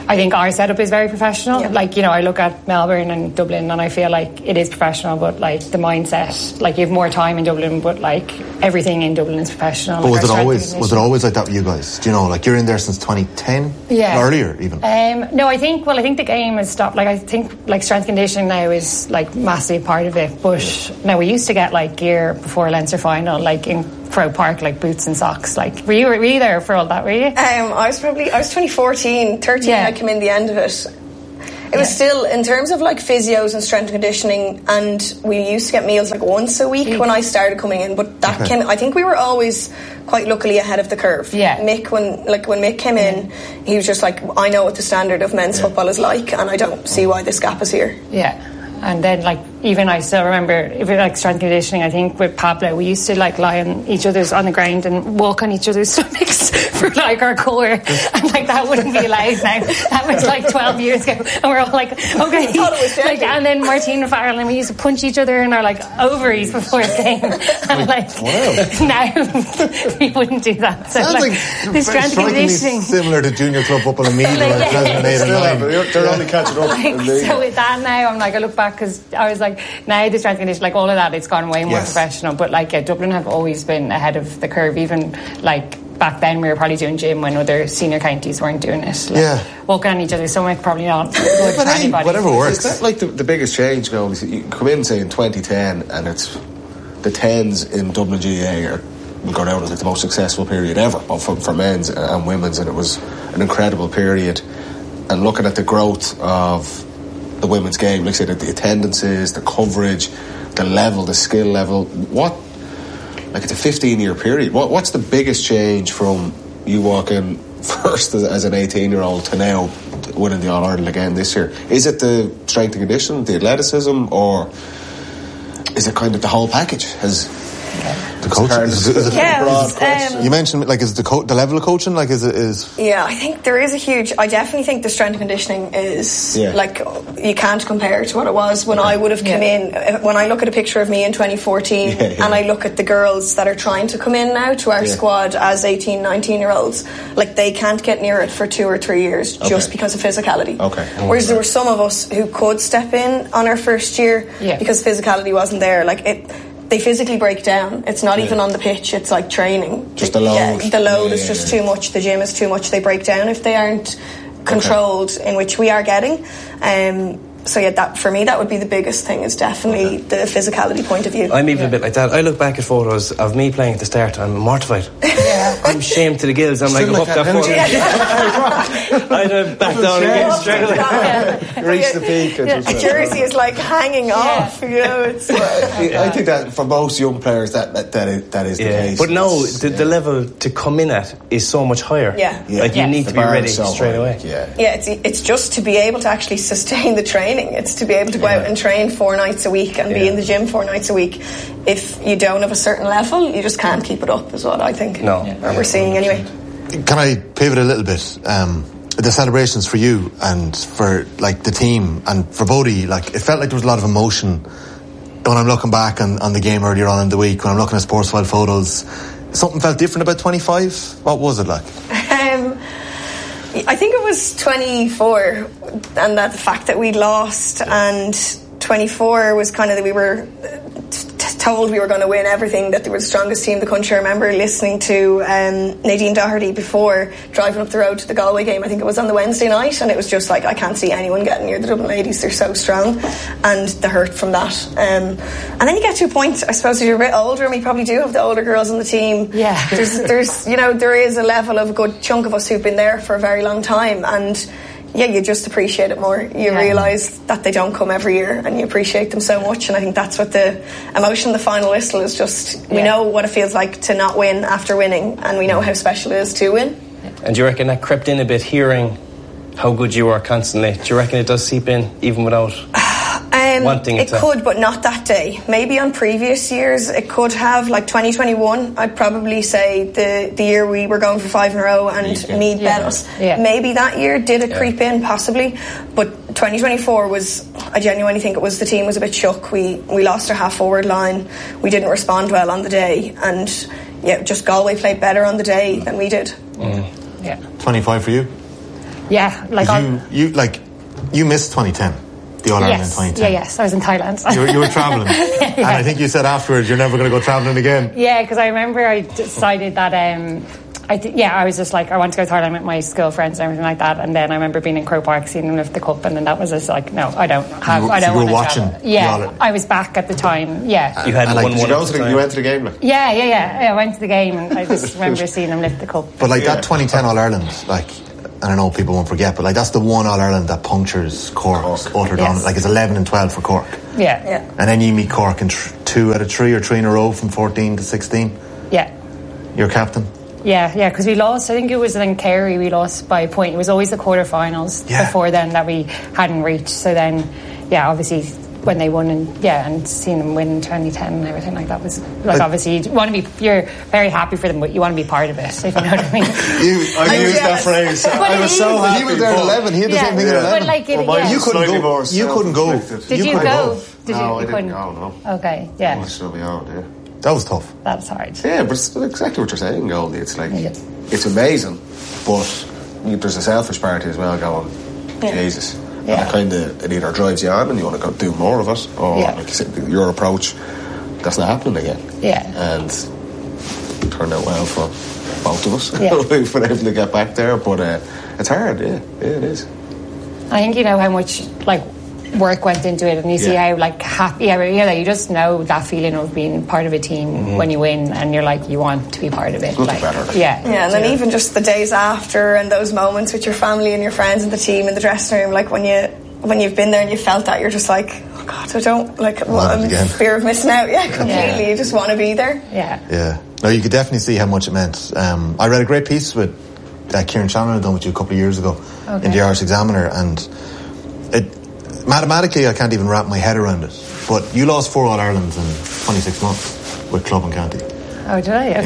[SPEAKER 17] I think our setup is very professional. Like, you know, I look at Melbourne and Dublin and I feel like it is professional, but like the mindset, like you have more time in Dublin, but like everything in Dublin is professional.
[SPEAKER 14] But
[SPEAKER 17] like
[SPEAKER 14] was it always like that with you guys? Do you know, like you're in there since 2010?
[SPEAKER 17] Yeah.
[SPEAKER 14] Earlier even?
[SPEAKER 17] No, I think the game has stopped. Like I think like strength conditioning now is like massive part of it. But now we used to get like gear before Leinster final, like in Crow Park, like boots and socks. Like were you there for all that, were you?
[SPEAKER 15] I was 2014, 13 I came in the end of it. It was still, in terms of like physios and strength and conditioning, and we used to get meals like once a week when I started coming in, but that I think we were always quite luckily ahead of the curve. Mick, when Mick came in, he was just like, I know what the standard of men's football is like, and I don't see why this gap is here.
[SPEAKER 17] And then, like, even I still remember, if it like strength conditioning, I think with Pablo, we used to like lie on each other's on the ground and walk on each other's stomachs for like our core, and like that wouldn't be allowed now. That was like 12 years ago, and we're all like, okay. Like, and then Martina Farrell and we used to punch each other in our like ovaries before a game, and like now we wouldn't do that. So like the strength conditioning,
[SPEAKER 14] similar to junior club football in media, where 2008 and 9.
[SPEAKER 18] They're only catching up.
[SPEAKER 17] Like, so with that now, I'm like, I look back because I was like, now the strength conditioning, like all of that, it's gone way more professional. But like, Dublin have always been ahead of the curve. Even like back then, we were probably doing gym when other senior counties weren't doing it. Like, walking on each other's stomach, probably not good for anybody.
[SPEAKER 14] Whatever works.
[SPEAKER 18] Is that like the biggest change? You know, you come in, say, in 2010, and it's the 10s in Dublin GAA are go down as like the most successful period ever, both for men's and women's, and it was an incredible period. And looking at the growth of the women's game, like I said, the attendances, the coverage, the level, the skill level, it's a 15-year period. What's the biggest change from you walking first as an 18-year-old to now winning the All-Ireland again this year? Is it the strength and conditioning, the athleticism, or is it kind of the whole package?
[SPEAKER 14] The coaching, you mentioned like is the level of coaching, like is
[SPEAKER 15] I think there is a huge. I definitely think the strength and conditioning is like you can't compare to what it was when I would have come in. When I look at a picture of me in 2014 and I look at the girls that are trying to come in now to our squad as 18, 19-year-olds, like they can't get near it for 2 or 3 years just because of physicality. Whereas there were some of us who could step in on our first year because physicality wasn't there. Like they physically break down. It's not even on the pitch, it's like training.
[SPEAKER 18] Just the load.
[SPEAKER 15] The load is just too much, the gym is too much. They break down if they aren't controlled, in which we are getting. So that for me, that would be the biggest thing, is definitely the physicality point of view.
[SPEAKER 16] I'm even a bit like that. I look back at photos of me playing at the start, I'm mortified. I'm shamed to the gills. I'm like, up that photo. I'd have back down again straight away.
[SPEAKER 18] Reach the peak.
[SPEAKER 15] A jersey is like hanging off, you know. It's
[SPEAKER 18] I think that for most young players that is the case.
[SPEAKER 16] But no, the level to come in at is so much higher. Like you need to be ready straight away.
[SPEAKER 15] It's just to be able to actually sustain the training. It's to be able to go out and train 4 nights a week and be in the gym 4 nights a week. If you don't have a certain level, you just can't keep it up, is what I think. Or we're seeing anyway.
[SPEAKER 14] Can I pivot a little bit? The celebrations for you and for like the team and for Bodie, like it felt like there was a lot of emotion when I'm looking back on the game earlier on in the week, when I'm looking at Sportsfile photos. Something felt different about 25. What was it like?
[SPEAKER 15] I think it was 24, and that the fact that we lost, and 24 was kind of that we were told we were going to win everything, that they were the strongest team in the country. I remember listening to Nadine Doherty before driving up the road to the Galway game. I think it was on the Wednesday night, and it was just like, I can't see anyone getting near the Dublin ladies. They're so strong, and the hurt from that. And then you get to a point, I suppose, as you're a bit older, and we probably do have the older girls on the team. There's there is a level of a good chunk of us who've been there for a very long time, and you just appreciate it more. You realise that they don't come every year, and you appreciate them so much. And I think that's what the emotion, the final whistle is just, we know what it feels like to not win after winning, and we know how special it is to win.
[SPEAKER 16] And do you reckon that crept in a bit, hearing how good you are constantly? Do you reckon it does seep in even without wanting it to?
[SPEAKER 15] It could, but not that day. Maybe on previous years it could have. Like 2021, I'd probably say the year we were going for 5 in a row and Meath bet us. Maybe that year did it creep in, possibly. But 2024 was, I genuinely think it was, the team was a bit shook. We lost our half forward line. We didn't respond well on the day, and just Galway played better on the day than we did.
[SPEAKER 14] 25 for you?
[SPEAKER 17] Yeah, like
[SPEAKER 14] you missed 2010. The All-Ireland in 2010.
[SPEAKER 17] Yes, I was in Thailand.
[SPEAKER 14] You were travelling. And I think you said afterwards you're never going to go travelling again.
[SPEAKER 17] Yeah, because I remember I decided that I was just like, I want to go to Thailand with my school friends and everything like that. And then I remember being in Croke Park, seeing them lift the cup, and then that was just like, no, I don't want to travel. Yeah, I was back at the time. Yeah.
[SPEAKER 18] You had you went to the game? Like?
[SPEAKER 17] Yeah. I went to the game, and I just remember seeing them lift the cup.
[SPEAKER 14] But that 2010 All-Ireland, and I know people won't forget, but that's the one All-Ireland that punctures Cork's utter dominance. It's 11 and 12 for Cork.
[SPEAKER 17] Yeah.
[SPEAKER 14] And then you meet Cork in 2 out of 3 or 3 in a row from 14 to 16.
[SPEAKER 17] Yeah.
[SPEAKER 14] You're captain.
[SPEAKER 17] Yeah, because we lost. I think it was then Kerry we lost by a point. It was always the quarterfinals before then that we hadn't reached. So then, obviously when they won and seeing them win in 2010 and everything like that was obviously you're very happy for them, but you want to be part of it, if you know what I mean.
[SPEAKER 18] I used that phrase. I was so happy.
[SPEAKER 14] He was there at 11. He had the same thing at 11.
[SPEAKER 17] But
[SPEAKER 14] you couldn't go. You couldn't go.
[SPEAKER 17] Did you go?
[SPEAKER 18] No, I didn't go. No.
[SPEAKER 17] Okay. Yeah.
[SPEAKER 18] I still be out. Yeah.
[SPEAKER 14] That was tough.
[SPEAKER 17] That was hard.
[SPEAKER 18] Yeah, but it's exactly what you're saying, Goldie. It's like it's amazing, but there's a selfish party as well going. Jesus. Yeah. And it either drives you on and you want to go do more of it, or like you said, your approach, that's not happening again.
[SPEAKER 17] Yeah.
[SPEAKER 18] And it turned out well for both of us.
[SPEAKER 17] Yeah.
[SPEAKER 18] We've been able to get back there, but it's hard. Yeah, it is.
[SPEAKER 17] I think you know how much work went into it, and you see how happy you just know that feeling of being part of a team when you win, and you're you want to be part of it.
[SPEAKER 15] And then even just the days after and those moments with your family and your friends and the team in the dressing room, when you've been there and you felt that, you're just oh God, I don't I'm in fear of missing out. Completely. You just want to be there.
[SPEAKER 14] No, you could definitely see how much it meant. I read a great piece with Kieran Shannon had done with you a couple of years ago in the Irish Examiner, and mathematically, I can't even wrap my head around it. But you lost 4 All-Irelands in 26 months with club and county.
[SPEAKER 17] Oh, did I?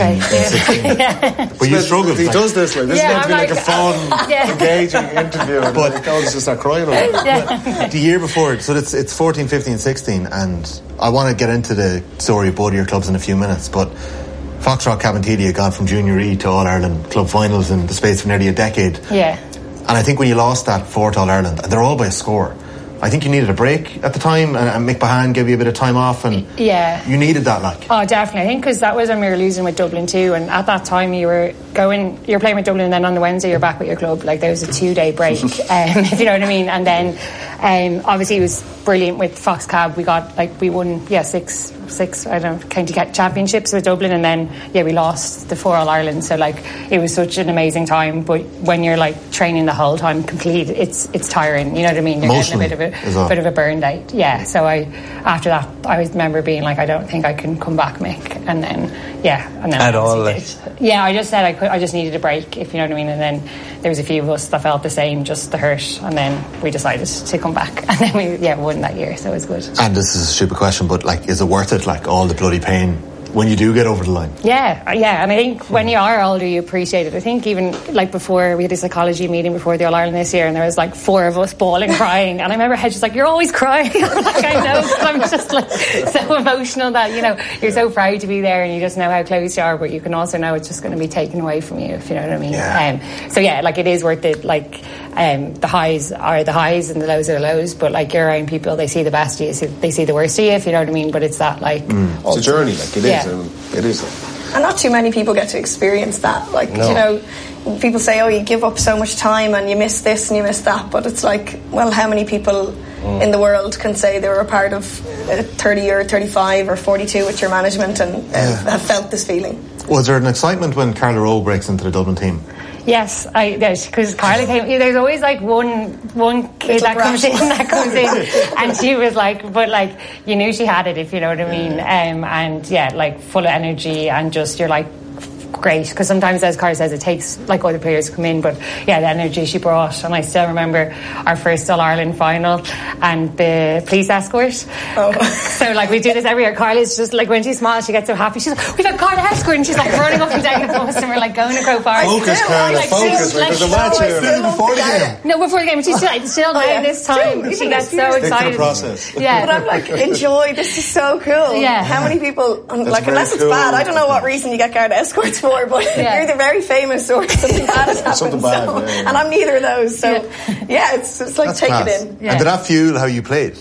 [SPEAKER 17] Okay.
[SPEAKER 14] But you struggled.
[SPEAKER 18] He does this this is meant to be a fun, engaging interview, but Goldie's just start crying over it.
[SPEAKER 14] The year before, so it's 14, 15, 16, and I want to get into the story of both of your clubs in a few minutes, but Foxrock Cabinteely had gone from Junior E to All-Ireland club finals in the space of nearly a decade.
[SPEAKER 17] Yeah.
[SPEAKER 14] And I think when you lost that 4th All-Ireland, and they're all by a score, I think you needed a break at the time, and Mick Bahan gave you a bit of time off, and you needed that.
[SPEAKER 17] Oh, definitely. I think because that was when we were losing with Dublin too, and at that time you were playing with Dublin, and then on the Wednesday you're back with your club. There was a 2-day break, if you know what I mean. And then obviously it was brilliant with Fox Cab. We got we won 6 county championships with Dublin, and then we lost the 4 All-Ireland. So it was such an amazing time, but when you're training the whole time complete, it's tiring, you know what I mean. You're getting a bit of a burn out. So after that I remember being I don't think I can come back, Mick. And then
[SPEAKER 16] at all.
[SPEAKER 17] I just said I just needed a break, if you know what I mean. And then there was a few of us that felt the same, just the hurt, and then we decided to come back, and then we won that year, so it was good.
[SPEAKER 14] And this is a stupid question, but is it worth it, all the bloody pain when you do get over the line?
[SPEAKER 17] Yeah, and I think when you are older you appreciate it. I think even before, we had a psychology meeting before the All-Ireland this year, and there was 4 of us bawling, crying, and I remember Hedge was you're always crying. I'm I know, because I'm just so emotional that you're so proud to be there, and you just know how close you are, but you can also know it's just going to be taken away from you, if you know what I mean. So it is worth it. The highs are the highs and the lows are the lows, but you're around people, they see the best of you, they see the worst of you, if you know what I mean. But it's that
[SPEAKER 18] it's a journey, it is. It is.
[SPEAKER 15] And not too many people get to experience that. People say, you give up so much time and you miss this and you miss that, but it's how many people in the world can say they were a part of 30 or 35 or 42 with your management and have felt this feeling? Was
[SPEAKER 14] there an excitement when Carla Rowe breaks into the Dublin team?
[SPEAKER 17] Yes, because Carla came. There's always one kid that comes in, and she was but you knew she had it, if you know what I mean. And full of energy, and just you're great, because sometimes, as Carla says, it takes other players to come in, but the energy she brought. And I still remember our first All-Ireland final and the police escort. So we do this every year. Carla's just when she smiles, she gets so happy. She's we've got Carla escort, and she's running up and down the bus, and we're going to Croke Park.
[SPEAKER 18] Focus, Carla, focus. There's a match here.
[SPEAKER 15] Before the game.
[SPEAKER 17] No, before the game. She's still now this time. She gets so excited.
[SPEAKER 18] Process.
[SPEAKER 15] Yeah, but I'm enjoy. This is so cool.
[SPEAKER 17] Yeah.
[SPEAKER 15] How many people? Unless it's bad, I don't know what reason you get Carla escorts. sport, but you're the very famous or something bad has happened.
[SPEAKER 18] Something bad,
[SPEAKER 15] and I'm neither of those. So it's like
[SPEAKER 14] That's
[SPEAKER 15] take
[SPEAKER 14] class.
[SPEAKER 15] it in.
[SPEAKER 14] And did that fuel how you played?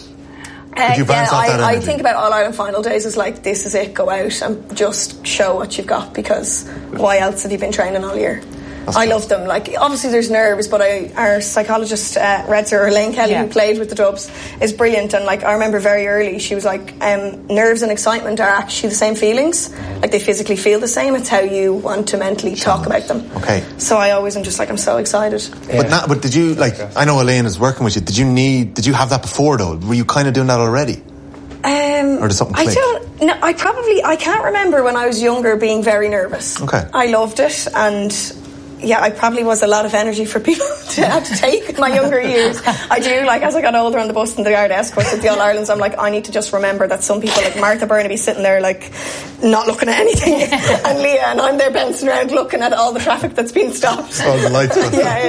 [SPEAKER 15] I think about All Ireland final days as like, this is it, go out and just show what you've got, because why else have you been training all year? I love them. Like, obviously there's nerves, but our psychologist, Elaine Kelly, who played with the Dubs, is brilliant. And like, I remember very early, she was like, nerves and excitement are actually the same feelings. Like, they physically feel the same. It's how you want to mentally talk about them.
[SPEAKER 14] Okay.
[SPEAKER 15] So I always am just like, I'm so excited.
[SPEAKER 14] But did you, like, I know Elaine is working with you. Did you have that before though? Were you kind of doing that already? Or did something click?
[SPEAKER 15] I can't remember when I was younger being very nervous.
[SPEAKER 14] Okay.
[SPEAKER 15] I loved it, and I probably was a lot of energy for people to have to take in my younger years. I do, like, as I got older on the bus and the Guard escorts at the All-Irelands, I'm like, I need to just remember that some people, like Martha Burnaby, sitting there, like, not looking at anything, and Leah, and I'm there bouncing around looking at all the traffic that's been stopped.
[SPEAKER 14] All the lights.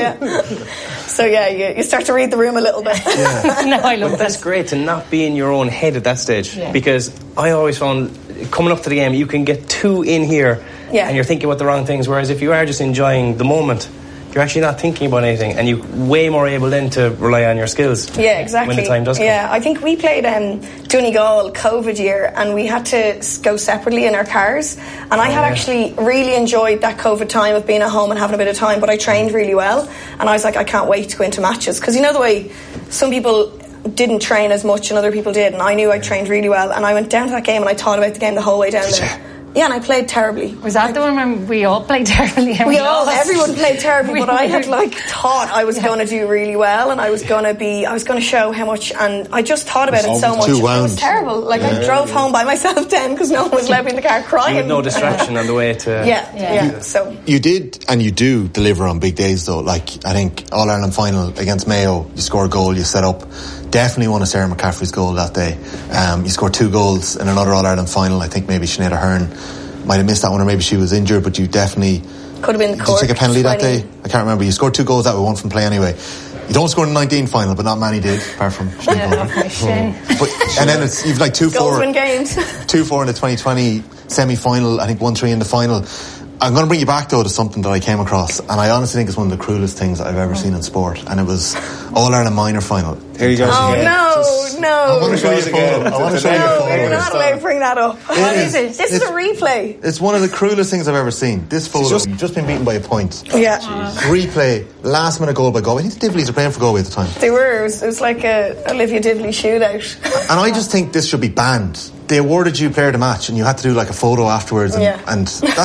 [SPEAKER 15] So, you start to read the room a little bit.
[SPEAKER 16] No, I love that. That's great to not be in your own head at that stage, because I always found, coming up to the game, you can get too in here, and you're thinking about the wrong things, whereas if you are just enjoying the moment, you're actually not thinking about anything, and you're way more able then to rely on your skills.
[SPEAKER 15] Yeah, exactly.
[SPEAKER 16] When the time does come.
[SPEAKER 15] Yeah, I think we played Donegal COVID year, and we had to go separately in our cars, and I had actually really enjoyed that COVID time of being at home and having a bit of time, but I trained really well, and I was like, I can't wait to go into matches, because you know the way some people didn't train as much and other people did, and I knew I trained really well, and I went down to that game and I thought about the game the whole way down there. Yeah, and I played terribly.
[SPEAKER 17] Was that the one when we all played terribly?
[SPEAKER 15] Everyone played terribly, but I had thought I was going to do really well, and I was going to show how much, and I just thought about it so much. It was terrible. Like, I drove home by myself then because no one was allowed me in the car crying.
[SPEAKER 16] You had no distraction on the way to...
[SPEAKER 15] So
[SPEAKER 14] you did, and you do deliver on big days though. Like, I think All-Ireland final against Mayo, you score a goal, you set up. Definitely one of Sarah McCaffrey's goal that day. You scored 2 goals in another All-Ireland final. I think maybe Sinead Ahern might have missed that one, or maybe she was injured, but you definitely...
[SPEAKER 15] Could have been the
[SPEAKER 14] Did you take a penalty that day? I can't remember. You scored 2 goals that way, 1 from play anyway. You don't score in the 19 final, but not many did, apart from Sinead Ahern. And then you've like 2-4.
[SPEAKER 15] Goals win games.
[SPEAKER 14] 2-4 in the 2020 semi-final, I think 1-3 in the final. I'm going to bring you back though to something that I came across, and I honestly think it's one of the cruelest things I've ever seen in sport, and it was All-Ireland minor final.
[SPEAKER 18] Here you go.
[SPEAKER 15] Oh no.
[SPEAKER 14] I want to show you the photo. I want to show you the photo.
[SPEAKER 15] You're not allowed to bring that up. What is it? This is a replay.
[SPEAKER 14] It's one of the cruelest things I've ever seen. This photo, you've just been beaten by a point.
[SPEAKER 15] Yeah.
[SPEAKER 14] Replay, last minute goal by Galway. I think the Divleys are playing for Galway at the time.
[SPEAKER 15] They were. It was like a Olivia Divley shootout.
[SPEAKER 14] And I just think this should be banned. They awarded you player of the match, and you had to do like a photo afterwards, and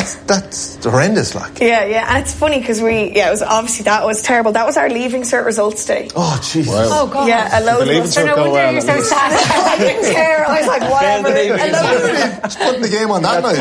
[SPEAKER 14] that's horrendous. Like,
[SPEAKER 15] and it's funny because it was obviously, that was terrible. That was our leaving cert results day.
[SPEAKER 14] Oh Jesus!
[SPEAKER 17] Oh God!
[SPEAKER 15] Yeah, a load of us.
[SPEAKER 17] No wonder you're so sad.
[SPEAKER 15] I didn't care. I was like, whatever.
[SPEAKER 14] Just putting the game on that night.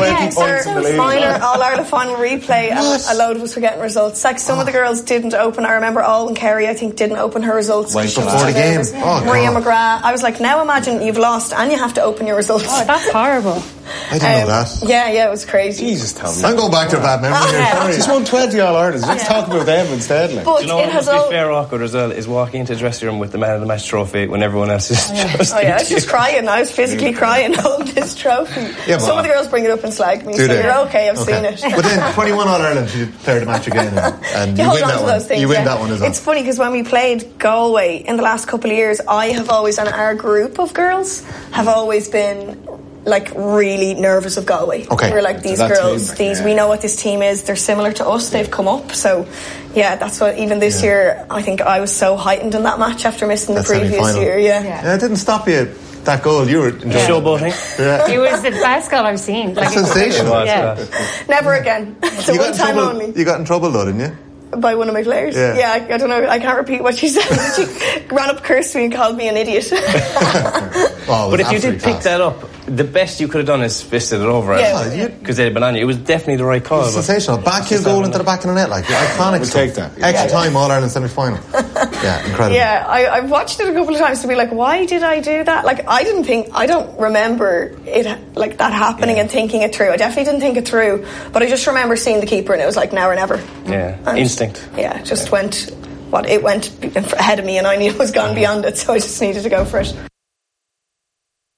[SPEAKER 15] All Ireland final replay, and a load of us were getting results. Like, some of the girls didn't open. I remember Alwyn Carey, I think, didn't open her results
[SPEAKER 14] before the game.
[SPEAKER 15] Maria McGrath. I was like, now imagine you've lost and you have to open your results.
[SPEAKER 17] Oh, that's horrible.
[SPEAKER 14] I didn't know that.
[SPEAKER 15] Yeah, it was crazy.
[SPEAKER 18] Jesus, tell me.
[SPEAKER 14] I'm going back to a bad memory here.
[SPEAKER 18] She's won 20 All-Irelands. Let's talk about them instead. Like.
[SPEAKER 15] But
[SPEAKER 16] do you know what must be fair awkward as well is walking into the dressing room with the man of the match trophy when everyone else is just...
[SPEAKER 15] I was just crying. I was physically crying holding this trophy.
[SPEAKER 14] Yeah,
[SPEAKER 15] some of the girls bring it up and slag me, so you're okay, I've seen it.
[SPEAKER 14] But then 21 All-Ireland, you declared the match again, and you
[SPEAKER 15] hold
[SPEAKER 14] win
[SPEAKER 15] on
[SPEAKER 14] that
[SPEAKER 15] to
[SPEAKER 14] one.
[SPEAKER 15] those things,
[SPEAKER 14] you win that one as well.
[SPEAKER 15] It's funny because when we played Galway in the last couple of years, I have always, and our group of girls have always been like really nervous of Galway.
[SPEAKER 14] Okay.
[SPEAKER 15] We're like, these girls, we know what this team is, they're similar to us, they've come up, so yeah, that's what, even this year, I think I was so heightened in that match after missing the previous year.
[SPEAKER 14] Yeah, it didn't stop you. That goal, you were enjoying
[SPEAKER 16] showboating.
[SPEAKER 14] Yeah.
[SPEAKER 17] It was the best goal I've seen.
[SPEAKER 14] Like, sensational.
[SPEAKER 15] Never again. It's a one time only.
[SPEAKER 14] You got in trouble though, didn't you?
[SPEAKER 15] By one of my players?
[SPEAKER 14] Yeah,
[SPEAKER 15] I don't know. I can't repeat what she said. She ran up, cursed me and called me an idiot.
[SPEAKER 16] But if you did pick that up, the best you could have done is fisted it over because they'd been on you. It was definitely the right call.
[SPEAKER 14] Sensational. Backheel goal into the back of the net, like iconic.
[SPEAKER 18] We'll take that.
[SPEAKER 14] Extra time, All-Ireland semi-final. Yeah, incredible.
[SPEAKER 15] Yeah, I've watched it a couple of times to be like, why did I do that? Like, I don't remember it like that happening and thinking it through. I definitely didn't think it through, but I just remember seeing the keeper and it was like, now or never.
[SPEAKER 16] Yeah, and instinct.
[SPEAKER 15] Yeah, it just went ahead of me and I knew it was gone beyond it, so I just needed to go for it.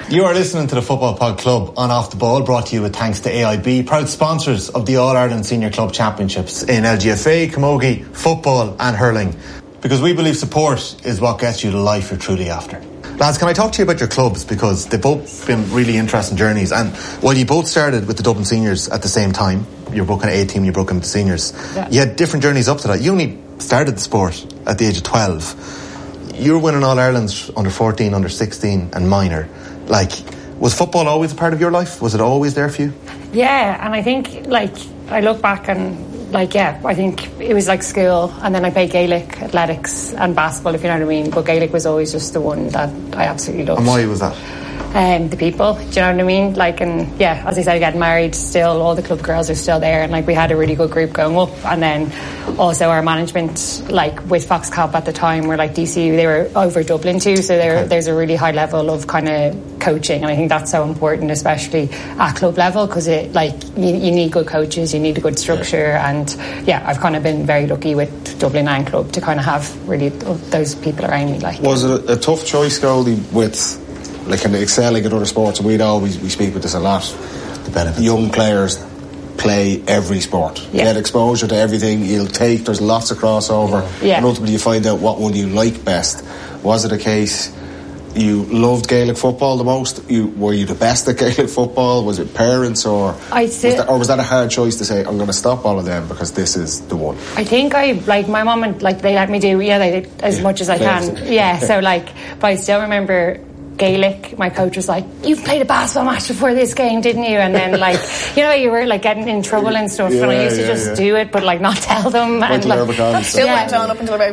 [SPEAKER 14] You are listening to the Football Pod Club on Off the Ball, brought to you with thanks to AIB, proud sponsors of the All-Ireland Senior Club Championships in LGFA, camogie, football and hurling. Because we believe support is what gets you the life you're truly after. Lads, can I talk to you about your clubs? Because they've both been really interesting journeys. And while you both started with the Dublin Seniors at the same time, you were both kind of A team, you broke into the seniors. Yeah. You had different journeys up to that. You only started the sport at the age of 12. You were winning All-Irelands under 14, under 16 and minor. Like, was football always a part of your life? Was it always there for you?
[SPEAKER 17] Yeah, and I think, like, I look back and, like, yeah, I think it was like school, and then I played Gaelic, athletics and basketball, if you know what I mean. But Gaelic was always just the one that I absolutely loved.
[SPEAKER 14] And why was that?
[SPEAKER 17] The people, do you know what I mean? Like, and yeah, as I said, getting married, still all the club girls are still there, and like we had a really good group going up. And then also our management, like with Fox Cop at the time, were like DCU, they were over Dublin too, so there's a really high level of kind of coaching, and I think that's so important, especially at club level, because it like you need good coaches, you need a good structure, and yeah, I've kind of been very lucky with Dublin and club to kind of have really those people around me. Like,
[SPEAKER 18] was it a tough choice, Goldie, with like in excelling in other sports? And we speak with this a lot. The benefits. Young players play every sport. You get exposure to everything. There's lots of crossover, and ultimately you find out what one you like best. Was it a case you loved Gaelic football the most? Were you the best at Gaelic football? Was it parents, or was that a hard choice to say, I'm going to stop all of them because this is the one?
[SPEAKER 17] I think my mum and like they let me do as much as I can. Yeah, so like, but I still remember Gaelic, my coach was like, "You've played a basketball match before this game, didn't you?" And then like, you know, you were like getting in trouble and stuff, and I used to just do it, but like not tell them. And like,
[SPEAKER 15] still went on up until about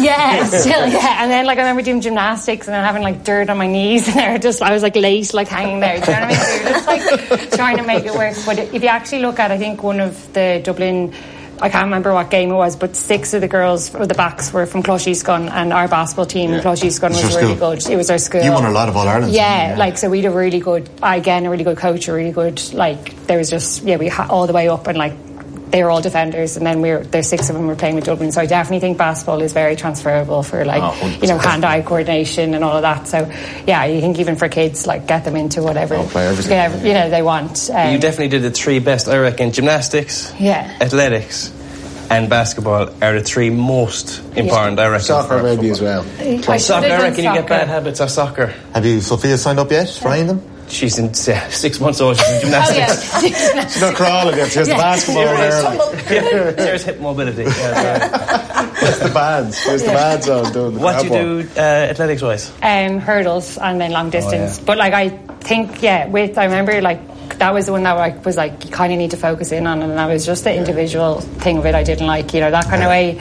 [SPEAKER 17] and then like I remember doing gymnastics and then having like dirt on my knees, and I was like late, like hanging there. Do you know what I mean? So just like trying to make it work. But if you actually look at, I think one of the Dublin, I can't remember what game it was, but 6 of the girls, or the backs, were from Closhescon, and our basketball team in Closhescon was really good. It was our school.
[SPEAKER 14] You won a lot of All-Irelands.
[SPEAKER 17] Yeah, like, so we had a really good coach, a really good, like, there was just, we had all the way up, and like, they were all defenders, and then there's 6 of them were playing with Dublin. So I definitely think basketball is very transferable for like, hand-eye coordination and all of that. So yeah, I think even for kids, like, get them into whatever they want.
[SPEAKER 16] You definitely did the 3 best, I reckon. Gymnastics, athletics and basketball are the 3 most important, I reckon.
[SPEAKER 18] Soccer maybe as well.
[SPEAKER 16] Soccer, I reckon you get bad habits of soccer.
[SPEAKER 14] Have you, Sophia, signed up yet for any of them?
[SPEAKER 16] She's in 6 months old. She's in gymnastics.
[SPEAKER 18] She's not crawling yet. She has the basketball
[SPEAKER 16] there. There's hip mobility.
[SPEAKER 18] There's the bands. There's the bands on doing the
[SPEAKER 16] What do you do athletics wise?
[SPEAKER 17] Hurdles and then long distance. But like, I think I remember like that was the one that I was like, you kind of need to focus in on, and that was just the individual thing of it I didn't like, that kind of way.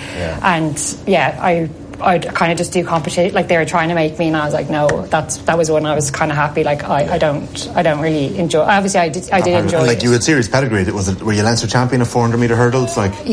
[SPEAKER 17] And I'd kind of just do competition, like they were trying to make me, and I was like, no, that was one I was kind of happy. Like I don't really enjoy. Obviously, I did enjoy.
[SPEAKER 14] Like, you had serious pedigree. Were you Leinster champion of 400-meter hurdles? Like,
[SPEAKER 17] So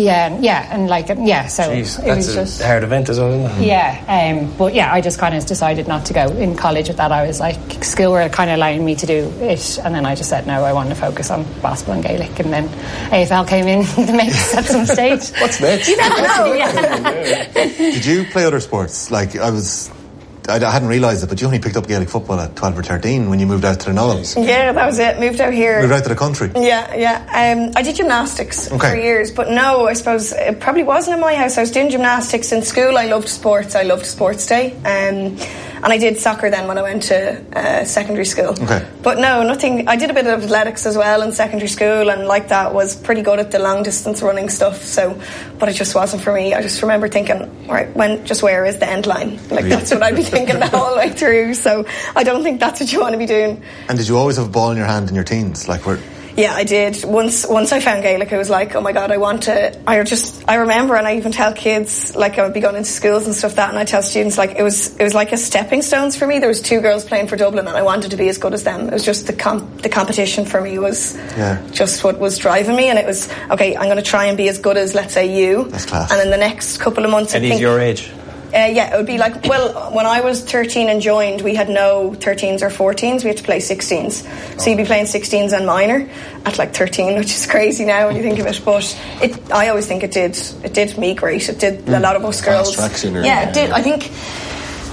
[SPEAKER 16] jeez,
[SPEAKER 17] it was just
[SPEAKER 16] a hard event as well, isn't
[SPEAKER 17] it? But I just kind of decided not to go in college with that. I was like, school were kind of allowing me to do it, and then I just said no. I wanted to focus on basketball and Gaelic, and then AFL came in the mix at some stage.
[SPEAKER 18] What's next?
[SPEAKER 17] You never know.
[SPEAKER 14] Did you play other sports? Like, I hadn't realised it, but you only picked up Gaelic football at 12 or 13 when you moved out to the Knolls.
[SPEAKER 15] Yeah, that was it. Moved out here.
[SPEAKER 14] Moved out to the country.
[SPEAKER 15] Yeah. I did gymnastics for years, but no, I suppose it probably wasn't in my house. I was doing gymnastics in school. I loved sports. I loved sports day. And I did soccer then when I went to secondary school.
[SPEAKER 14] Okay.
[SPEAKER 15] But no, nothing. I did a bit of athletics as well in secondary school, and like that, was pretty good at the long distance running stuff. So, but it just wasn't for me. I just remember thinking, right, where is the end line? Like, really? That's what I'd be thinking the whole way through. So I don't think that's what you want to be doing.
[SPEAKER 14] And did you always have a ball in your hand in your teens? Like,
[SPEAKER 15] Yeah, I did. Once I found Gaelic, I was like, oh my God, I want to. I remember, and I even tell kids, like, I would be going into schools and stuff that, and I tell students, like, it was like a stepping stones for me. There was 2 girls playing for Dublin, and I wanted to be as good as them. It was just the competition for me was just what was driving me, and it was, okay, I'm going to try and be as good as, let's say, you.
[SPEAKER 14] That's class.
[SPEAKER 15] And in the next couple of months,
[SPEAKER 16] and he's your age.
[SPEAKER 15] It would be like, well, when I was 13 and joined, we had no 13s or 14s. We had to play 16s. So you'd be playing 16s and minor at like 13, which is crazy now when you think of it. But I always think it did me great. It did a lot of us girls.
[SPEAKER 18] Fast track sooner.
[SPEAKER 15] Yeah, it did. I think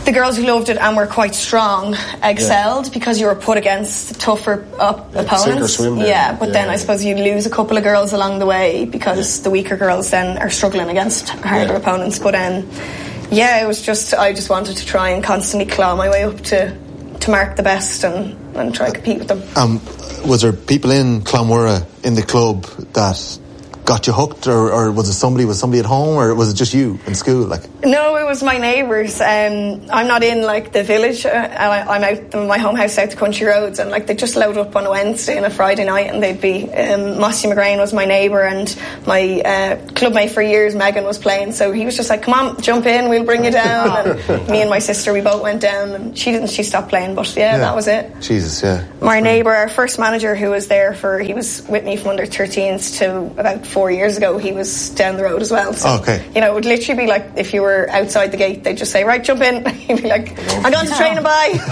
[SPEAKER 15] the girls who loved it and were quite strong excelled because you were put against tougher opponents.
[SPEAKER 18] Sink or swim there.
[SPEAKER 15] Yeah, but then I suppose you lose a couple of girls along the way because the weaker girls then are struggling against harder opponents. But it was just, I just wanted to try and constantly claw my way up to mark the best and try to compete with them.
[SPEAKER 14] Was there people in Clonmara in the club that got you hooked, or was somebody at home, or was it just you in school?
[SPEAKER 15] No, it was my neighbours. I'm not in the village. I'm out in my home house out the country roads, and they just load up on a Wednesday and a Friday night, and they'd be Mossy McGrain was my neighbour, and my clubmate for years, Megan, was playing, so he was just like, come on, jump in, we'll bring you down. And me and my sister, we both went down, and she stopped playing, but that was it.
[SPEAKER 14] Jesus, yeah.
[SPEAKER 15] My neighbour, our first manager, who was there he was with me from under 13s to about 4 years ago, he was down the road as well. So, it would literally be like if you were outside the gate, they'd just say, right, jump in. You'd be like, I'm going to train and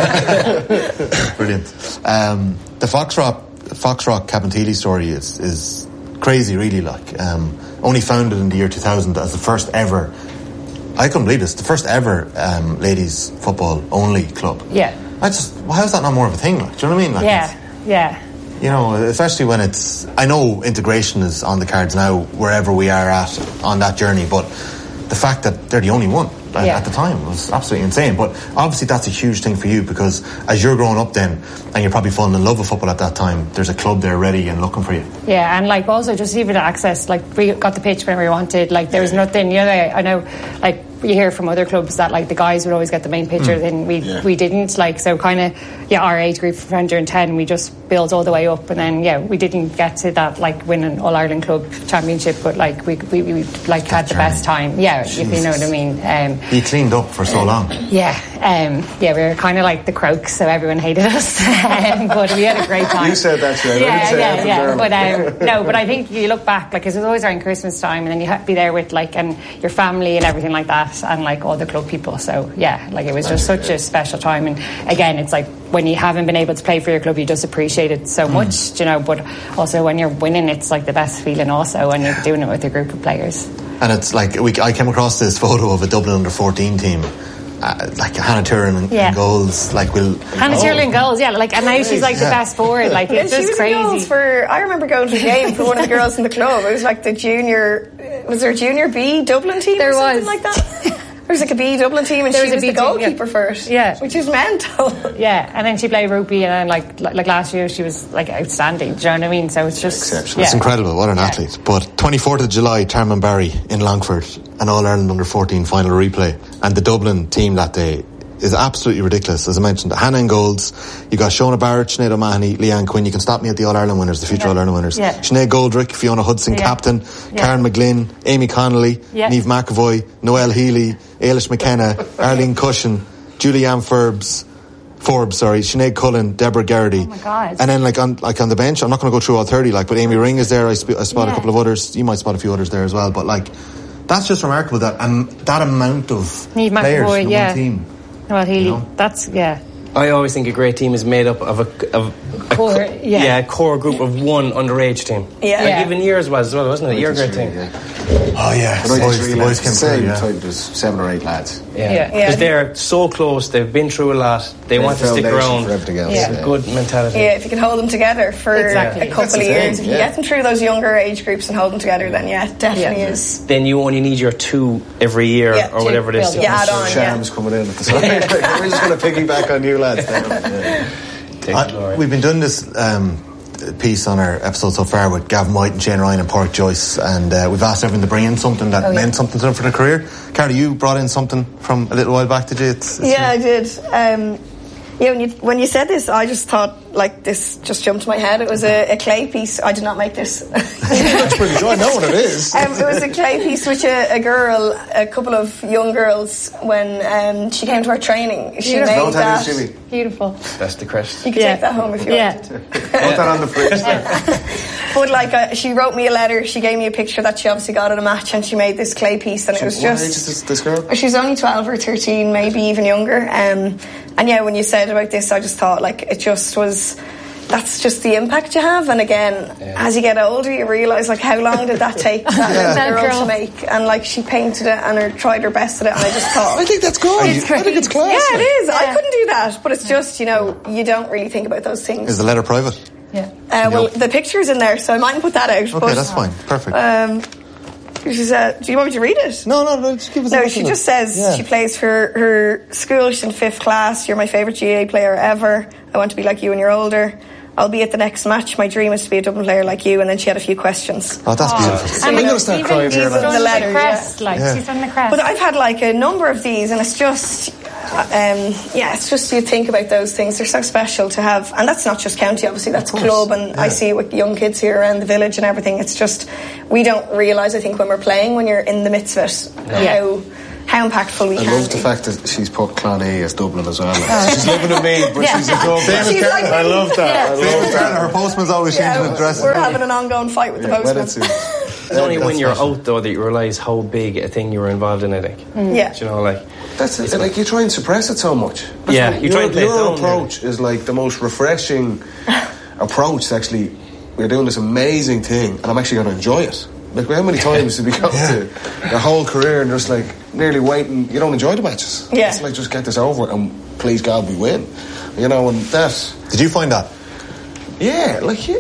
[SPEAKER 15] bye.
[SPEAKER 14] Brilliant. The Foxrock Cabinteely story is crazy, really. Only founded in the year 2000 as the first ever, I couldn't believe this, the first ever ladies football only club.
[SPEAKER 17] Yeah.
[SPEAKER 14] How is that not more of a thing? Do you know what I mean?
[SPEAKER 17] Yeah.
[SPEAKER 14] Especially when I know integration is on the cards now, wherever we are at on that journey, but the fact that they're the only one at the time was absolutely insane. But obviously that's a huge thing for you, because as you're growing up then, and you're probably falling in love with football at that time, there's a club there ready and looking for you.
[SPEAKER 17] Yeah, and also just even access, we got the pitch whenever we wanted, there was nothing, I know, you hear from other clubs that the guys would always get the main picture, then we didn't, so kind of our age group from under and 10, we just built all the way up, and then we didn't get to that win an All-Ireland Club Championship, but we had the best time, if you know what I mean.
[SPEAKER 14] You cleaned up for so long.
[SPEAKER 17] We were kind of like the Crokes, so everyone hated us, but we had a great time.
[SPEAKER 18] You said that,
[SPEAKER 17] but I think you look back, because it was always around Christmas time, and then you had to be there with and your family and everything like that, and all the club people, so it was just such a special time. And again, it's when you haven't been able to play for your club, you just appreciate it so much, but also when you're winning, it's the best feeling also when you're doing it with a group of players.
[SPEAKER 14] And it's I came across this photo of a Dublin under 14 team, Hannah Turin in goals,
[SPEAKER 17] Hannah Turin in goals, and now she's the best forward, it's just crazy.
[SPEAKER 15] I remember going to a game for one of the girls in the club. It was the junior, was there a junior B Dublin team or something like that? There was a B Dublin team, and she was the goalkeeper for it, which is mental.
[SPEAKER 17] And then she played rugby, and then last year she was outstanding. Do you know what I mean? So it's just
[SPEAKER 14] exceptional. It's incredible. What an athlete. But 24th of July, Tarman Barry in Longford, an All-Ireland under 14 final replay, and the Dublin team that day is absolutely ridiculous. As I mentioned, Hannah in goals, you got Shona Barrett, Sinead O'Mahony, Leanne Quinn. You can stop me at the All-Ireland winners, the future All-Ireland winners. Sinead Goldrick, Fiona Hudson, captain, Karen McGlynn, Amy Connolly, Niamh McAvoy, Noelle Healy, Ailish McKenna, Arlene Cushion, Julianne Forbes, Sinead Cullen, Deborah Garrity.
[SPEAKER 17] Oh my God.
[SPEAKER 14] And then on the bench, I'm not going to go through all 30, but Amy Ring is there. I spot a couple of others. You might spot a few others there as well. But that's just remarkable, that amount of
[SPEAKER 17] Niamh
[SPEAKER 14] players
[SPEAKER 17] McAvoy,
[SPEAKER 14] in one team.
[SPEAKER 17] Well, Healy, that's
[SPEAKER 16] I always think a great team is made up of a core group of one underage team. Even yours was as well, wasn't it? Your great team.
[SPEAKER 14] Oh yeah, the boys came through.
[SPEAKER 18] There's 7 or 8 lads.
[SPEAKER 16] Because they're so close. They've been through a lot. They want to stick around.
[SPEAKER 18] For everything else.
[SPEAKER 16] Good mentality.
[SPEAKER 15] If you can hold them together for a couple of years, if you get them through those younger age groups and hold them together, then definitely is.
[SPEAKER 16] Then you only need your 2 every year or whatever it is.
[SPEAKER 15] Add on.
[SPEAKER 18] Sham's coming in at the side. We're just going to piggyback on you lads.
[SPEAKER 14] We've been doing this piece on our episode so far with Gavin White and Shane Ryan and Pádraig Joyce, and we've asked everyone to bring in something that meant something to them for their career. Carly, you brought in something from a little while back, did you?
[SPEAKER 15] I did. When you said this, I just thought this just jumped to my head. It was a clay piece. I did not make this.
[SPEAKER 18] That's pretty good. I know what it is.
[SPEAKER 15] It was a clay piece which a couple of young girls, when she came to our training, she made that.
[SPEAKER 17] Beautiful.
[SPEAKER 16] That's the crest.
[SPEAKER 15] You can take that home if you wanted to.
[SPEAKER 18] Put that on the fridge.
[SPEAKER 15] But she wrote me a letter. She gave me a picture that she obviously got at a match, and she made this clay piece, and it was just.
[SPEAKER 18] What age is this girl?
[SPEAKER 15] She's only 12 or 13, maybe even younger. And when you said about this, I just thought it just was that's just the impact you have. And again, as you get older, you realise like how long did that take that girl to make? And like she painted it and tried her best at it, and I just thought,
[SPEAKER 18] I think that's good. I think it's class.
[SPEAKER 15] Yeah, it is. I couldn't do that, but it's just, you know, you don't really think about those things.
[SPEAKER 14] Is the letter private?
[SPEAKER 15] Yeah. Well, the picture's in there, so I mightn't put that out.
[SPEAKER 14] Okay,
[SPEAKER 15] but,
[SPEAKER 14] that's fine. Perfect.
[SPEAKER 15] She said, do you want me to read it?
[SPEAKER 14] No, just give us a
[SPEAKER 15] No, she just says she plays for her school. She's in 5th class. You're my favourite GAA player ever. I want to be like you when you're older. I'll be at the next match. My dream is to be a Dublin player like you. And then she had a few questions.
[SPEAKER 14] Oh, that's beautiful.
[SPEAKER 15] So I'm going to start crying here.
[SPEAKER 17] The letter, she's on the crest.
[SPEAKER 15] But I've had like a number of these, and it's just, it's just you think about those things. They're so special to have, and that's not just county. Obviously, that's club, and I see it with young kids here around the village and everything. It's just we don't realise. I think when we're playing, when you're in the midst of it, how impactful we can be.
[SPEAKER 18] I love the fact that she's put Clonee as Dublin as well. She's living in me, but she's a Dublin. I love that.
[SPEAKER 14] Her postman's always changing the dress.
[SPEAKER 15] We're having an ongoing fight with the postman.
[SPEAKER 16] It's only when you're out though that you realise how big a thing you were involved in, I think.
[SPEAKER 15] Yeah.
[SPEAKER 16] Do you know, like
[SPEAKER 18] that's it. Like you try and suppress it so much.
[SPEAKER 16] You try and play
[SPEAKER 18] your
[SPEAKER 16] it down.
[SPEAKER 18] approach is like the most refreshing approach. Actually, we're doing this amazing thing, and I'm actually going to enjoy it. Like how many times did we go to your whole career and just like nearly waiting? You don't enjoy the matches.
[SPEAKER 15] Yeah.
[SPEAKER 18] It's like just get this over and please God we win. You know, and that.
[SPEAKER 14] Did you find that?
[SPEAKER 18] Yeah,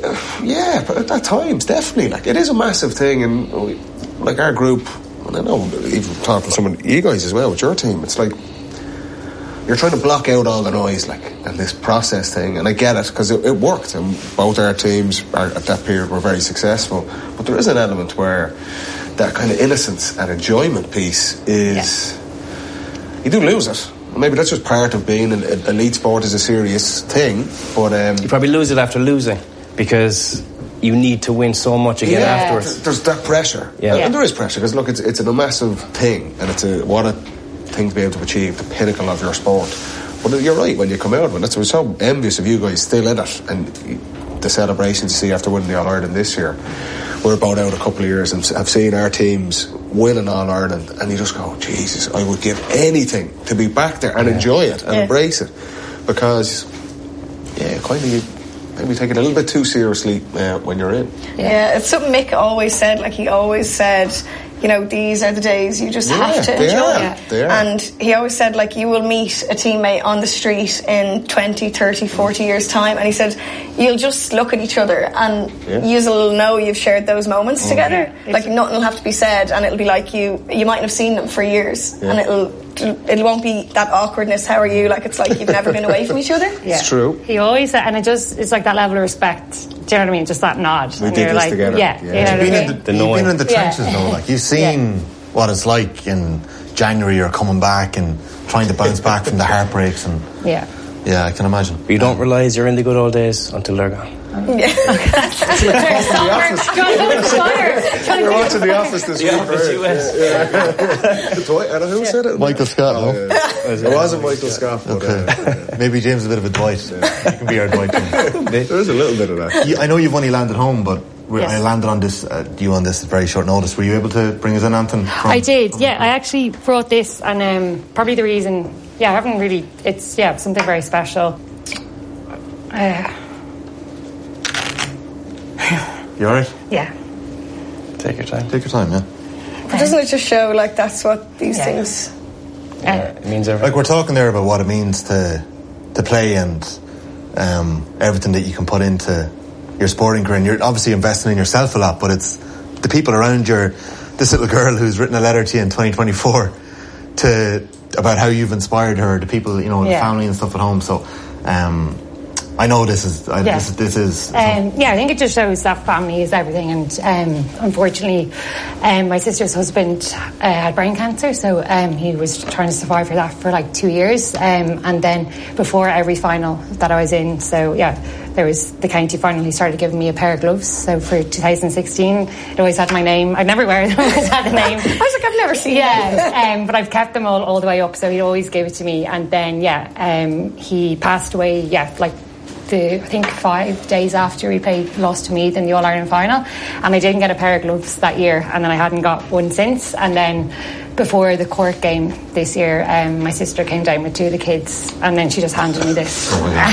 [SPEAKER 18] but at times definitely. Like it is a massive thing, and like our group, and I know even talking to some of you guys as well with your team, it's like you're trying to block out all the noise, like, and this process thing, and I get it because it worked, and both our teams at that period were very successful. But there is an element where that kind of innocence and enjoyment piece is you do lose it. Maybe that's just part of being an elite sport is a serious thing, but
[SPEAKER 16] you probably lose it after losing because you need to win so much again afterwards.
[SPEAKER 18] There's that pressure, and there is pressure because look, it's a massive thing, and it's what a thing to be able to achieve the pinnacle of your sport. But you're right, when you come out of it, that's why I'm so envious of you guys still in it, and the celebrations you see after winning the All-Ireland this year. We're about out a couple of years and have seen our teams win an All-Ireland, and you just go, Jesus, I would give anything to be back there and enjoy it and embrace it, because kind of maybe take it a little bit too seriously when you're in.
[SPEAKER 15] Yeah, it's something Mick always said. Like he always said, you know, these are the days you just have to enjoy.
[SPEAKER 18] They are.
[SPEAKER 15] And he always said, like, you will meet a teammate on the street in 20, 30, 40 years' time, and he said, you'll just look at each other and you'll know you've shared those moments together. Like, nothing will have to be said, and it'll be like you might have seen them for years, and it won't be that awkwardness, how are you? Like, it's like you've never been away from each other.
[SPEAKER 18] It's true.
[SPEAKER 17] He always said, and it's like that level of respect. Do you know what I mean? Just that nod.
[SPEAKER 18] We
[SPEAKER 17] and
[SPEAKER 18] did
[SPEAKER 17] you're
[SPEAKER 18] this
[SPEAKER 17] like,
[SPEAKER 18] together.
[SPEAKER 14] You've been in the trenches, though. Like, you've seen what it's like in January. You're coming back and trying to bounce back from the heartbreaks, and yeah, I can imagine.
[SPEAKER 16] But you don't realise you're in the good old days until they're gone.
[SPEAKER 18] It's like We're watching The Office this week. Who said it?
[SPEAKER 14] Michael Scott.
[SPEAKER 18] It wasn't Michael Scott. But,
[SPEAKER 14] maybe James is a bit of a Dwight. You can be our Dwight.
[SPEAKER 18] There is a little bit of that.
[SPEAKER 14] I know you've only landed home, but I landed on this on this at very short notice. Were you able to bring us in, Anton?
[SPEAKER 17] I did. I actually brought this, and probably the reason. I haven't really. It's something very special.
[SPEAKER 14] You alright?
[SPEAKER 17] Yeah.
[SPEAKER 16] Take your time.
[SPEAKER 14] Take your time, yeah.
[SPEAKER 15] But doesn't it just show, like, that's what these things...
[SPEAKER 16] it means everything.
[SPEAKER 14] Like, we're talking there about what it means to play and everything that you can put into your sporting career. And you're obviously investing in yourself a lot, but it's the people around this little girl who's written a letter to you in 2024 about how you've inspired her, the people, the family and stuff at home. So, I know this is. This is.
[SPEAKER 17] I think it just shows that family is everything. And unfortunately, my sister's husband had brain cancer, so he was trying to survive for that for like 2 years. And then before every final that I was in, there was the county final. He started giving me a pair of gloves. So for 2016, it always had my name. I'd never wear them. It always had the name.
[SPEAKER 15] I was like, I've never seen them.
[SPEAKER 17] But I've kept them all the way up. So he'd always give it to me. And then he passed away. I think 5 days after we lost to Meath in the All-Ireland final, and I didn't get a pair of gloves that year, and then I hadn't got one since. And then before the Cork game this year, my sister came down with 2 of the kids, and then she just handed me this.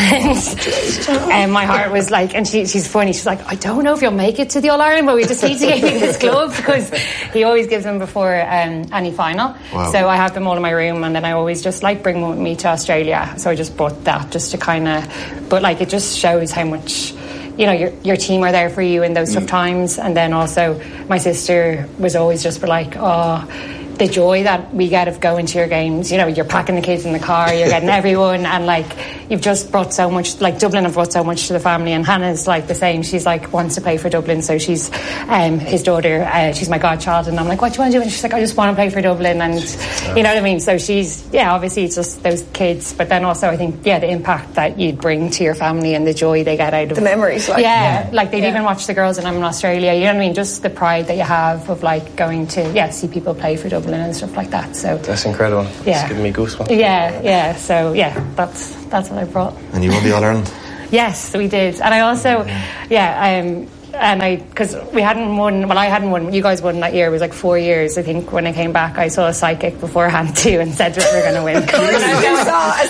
[SPEAKER 17] And my heart was like, and she's funny, she's like, I don't know if you'll make it to the All-Ireland, but we just need to get you this glove, because he always gives them before any final.
[SPEAKER 14] Wow.
[SPEAKER 17] So I have them all in my room, and then I always just like bring them with me to Australia. So I just bought that just to kind of, but like it just shows how much, you know, your team are there for you in those tough times. And then also my sister was always just like, oh, the joy that we get of going to your games, you know, you're packing the kids in the car, you're getting everyone, and like you've just brought so much, like Dublin have brought so much to the family, and Hannah's like the same. She's like wants to play for Dublin, so she's his daughter, she's my godchild, and I'm like, what do you want to do? And she's like, I just want to play for Dublin, and you know what I mean. So she's, yeah, obviously it's just those kids, but then also I think, yeah, the impact that you'd bring to your family and the joy they get out of
[SPEAKER 15] the memories, like,
[SPEAKER 17] like they'd even watch the girls, and I'm in Australia, you know what I mean, just the pride that you have of like going to see people play for Dublin and stuff like that. So
[SPEAKER 16] that's incredible.
[SPEAKER 17] Yeah,
[SPEAKER 16] it's giving me goosebumps.
[SPEAKER 17] Yeah. So yeah, that's what I brought.
[SPEAKER 14] And you won the All-Ireland?
[SPEAKER 17] Yes, we did. And I also, because we hadn't won, well, I hadn't won, you guys won that year. It was like 4 years, I think. When I came back, I saw a psychic beforehand too and said that we were going to win. And I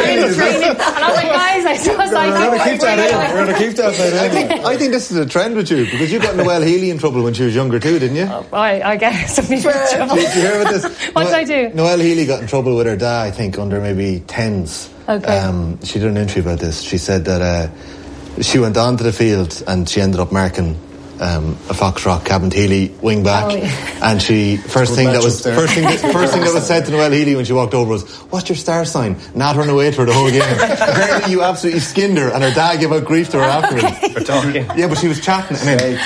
[SPEAKER 17] was like, guys, I saw a psychic.
[SPEAKER 14] We're going to keep that. I think this is a trend with you, because you got Noelle Healy in trouble when she was younger too, didn't you?
[SPEAKER 17] I guess some people in trouble.
[SPEAKER 14] Did you hear about this?
[SPEAKER 17] What did I do?
[SPEAKER 14] Noelle Healy got in trouble with her dad, I think, under maybe 10s.
[SPEAKER 17] Okay.
[SPEAKER 14] She did an interview about this. She said that she went onto the field and she ended up marking a Foxrock Cabin Healy wing back, and she first thing that was said to Noelle Healy when she walked over was, "What's your star sign?" Not run away to her the whole game. Apparently, you absolutely skinned her, and her dad gave out grief to her afterwards.
[SPEAKER 16] For talking.
[SPEAKER 14] Yeah, but she was chatting. And then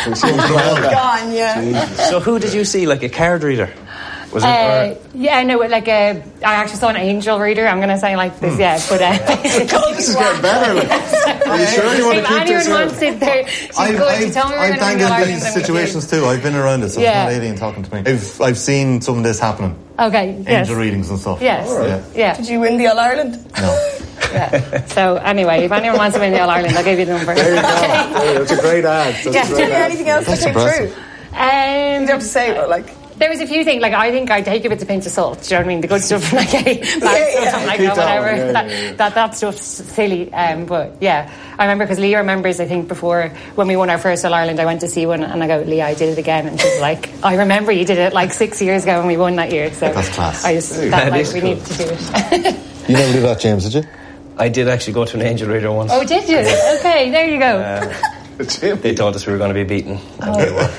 [SPEAKER 15] gone. Yeah.
[SPEAKER 16] So who did you see? Like a card reader? Was it?
[SPEAKER 17] Yeah, no, like I actually saw an angel reader. I'm going to say like this, but
[SPEAKER 14] this is getting better. Like. Are you sure you want to keep this?
[SPEAKER 17] Wants it there,
[SPEAKER 14] I've tangled in these situations too. I've been around it, so it's not alien talking to me. I've seen some of this happening.
[SPEAKER 17] Okay.
[SPEAKER 14] Angel readings and stuff.
[SPEAKER 17] Yes. Yeah.
[SPEAKER 15] Did you win the All-Ireland?
[SPEAKER 14] No.
[SPEAKER 17] Yeah. So anyway, if anyone wants to win the All-Ireland, I'll give you the number.
[SPEAKER 14] There you go. That's a great ad.
[SPEAKER 15] Did you hear anything else that came through? You don't have to say, but like.
[SPEAKER 17] There was a few things, like I think I take it with a pinch of salt, do you know what I mean? The good stuff, like bad stuff, like whatever. That stuff's silly, but yeah. I remember, because Leah remembers, I think, before, when we won our first All-Ireland, I went to see one, and I go, Leah, I did it again, and she's like, I remember you did it like 6 years ago when we won that year, so
[SPEAKER 14] that's class.
[SPEAKER 17] I just felt like we needed to do it.
[SPEAKER 14] You never did that, James, did you?
[SPEAKER 16] I did actually go to an angel reader once.
[SPEAKER 17] Oh, did you? Okay, there you go.
[SPEAKER 16] They told us we were going to be beaten. And we were.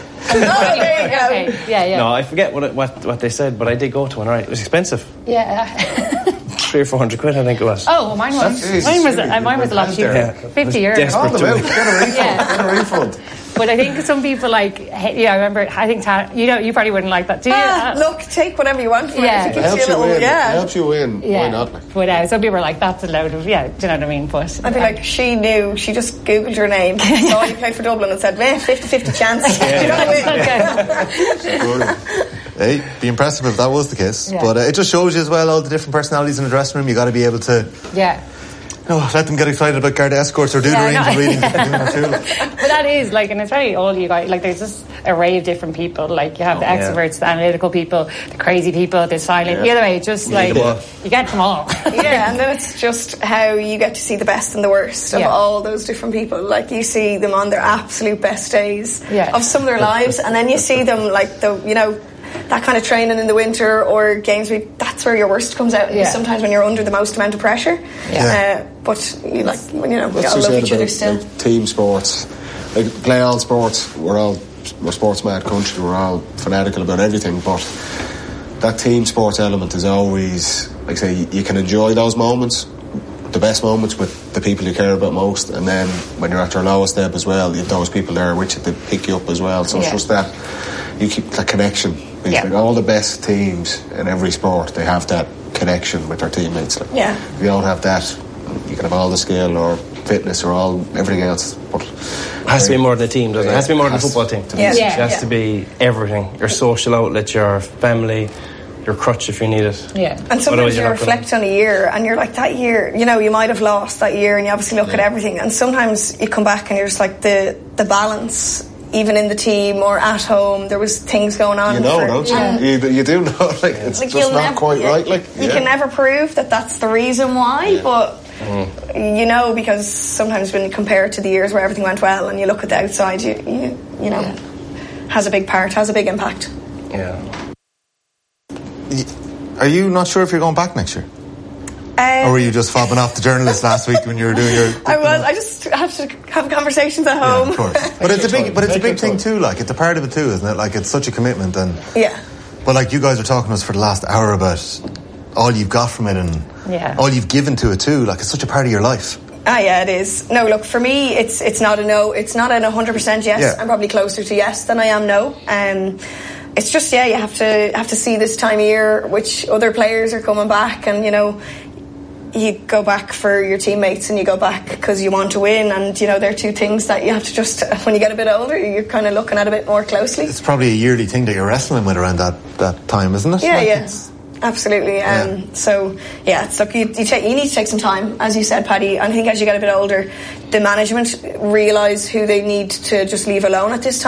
[SPEAKER 17] Okay. Yeah.
[SPEAKER 16] No, I forget what they said, but I did go to one. Right, it was expensive.
[SPEAKER 17] Yeah.
[SPEAKER 16] 300 or 400 quid, I think it was.
[SPEAKER 17] Oh, well, mine was a lot cheaper.
[SPEAKER 16] Yeah.
[SPEAKER 17] 50 euros.
[SPEAKER 16] Desperate to win.
[SPEAKER 14] Get a refund.
[SPEAKER 17] But I think some people I remember, I think, you probably wouldn't like that, do you?
[SPEAKER 15] Look, take whatever you want for it.
[SPEAKER 14] It helps you win.
[SPEAKER 17] Yeah.
[SPEAKER 14] Why not?
[SPEAKER 17] But some people are like, that's a load of, do you know what I mean? But
[SPEAKER 15] I'd be like, she knew, she just Googled your name, saw you played for Dublin and said, 50-50 chance. Do you know what I mean?
[SPEAKER 14] Hey, be impressive if that was the case. Yeah. But it just shows you as well all the different personalities in the dressing room. You got to be able to let them get excited about guard escorts or do the angel reading.
[SPEAKER 17] But that is and it's very all you guys, there's just an array of different people. Like you have the extroverts, the analytical people, the crazy people, the silent. The other way, just you get them all.
[SPEAKER 15] Yeah, and then it's just how you get to see the best and the worst of all those different people. Like you see them on their absolute best days of some of their lives, and then you see them that kind of training in the winter or games week, that's where your worst comes out. Sometimes when you're under the most amount of pressure. But you when you gotta love each other still.
[SPEAKER 18] Team sports, play all sports. We're sports mad country. We're all fanatical about everything. But that team sports element is always, you can enjoy those moments, the best moments with the people you care about most, and then when you're at your lowest ebb as well, you have those people there with you to pick you up as well. So it's just that you keep that connection. All the best teams in every sport, they have that connection with their teammates. If you don't have that, you can have all the skill or fitness or everything else. But
[SPEAKER 16] it has to be more than a team, doesn't it? It has to be more than a football team. It has to be everything. Your social outlet, your family, your crutch if you need it.
[SPEAKER 15] Yeah. And sometimes you reflect on a year and you're like, that year, you might have lost that year, and you obviously look at everything, and sometimes you come back and you're just like, the balance even in the team or at home, there was things going on.
[SPEAKER 18] You know, don't you? You do know, like, it's like just not quite right. Like,
[SPEAKER 15] you can never prove that that's the reason why, but you know, because sometimes when you compare it to the years where everything went well and you look at the outside, you know, has a big part, has a big impact.
[SPEAKER 16] Yeah.
[SPEAKER 14] Are you not sure if you're going back next year? Or were you just fobbing off the journalist last week when you were doing your...
[SPEAKER 15] I just have to have conversations at home.
[SPEAKER 14] Yeah, of course. But it's a big thing too, like, it's a part of it too, isn't it? Like, it's such a commitment. And but like, you guys were talking to us for the last hour about all you've got from it and all you've given to it too. Like, it's such a part of your life.
[SPEAKER 15] Yeah, it is. No, look, for me, it's not a no. It's not an 100% yes. Yeah. I'm probably closer to yes than I am no. It's just, you have to see this time of year which other players are coming back, and, you know, you go back for your teammates and you go back because you want to win, and, you know, they're two things that you have to just, when you get a bit older, you're kind of looking at a bit more closely.
[SPEAKER 14] It's probably a yearly thing that you're wrestling with around that time, isn't it?
[SPEAKER 15] Yeah, absolutely. So, it's like you need to take some time, as you said, Paddy. I think as you get a bit older, the management realise who they need to just leave alone at this time.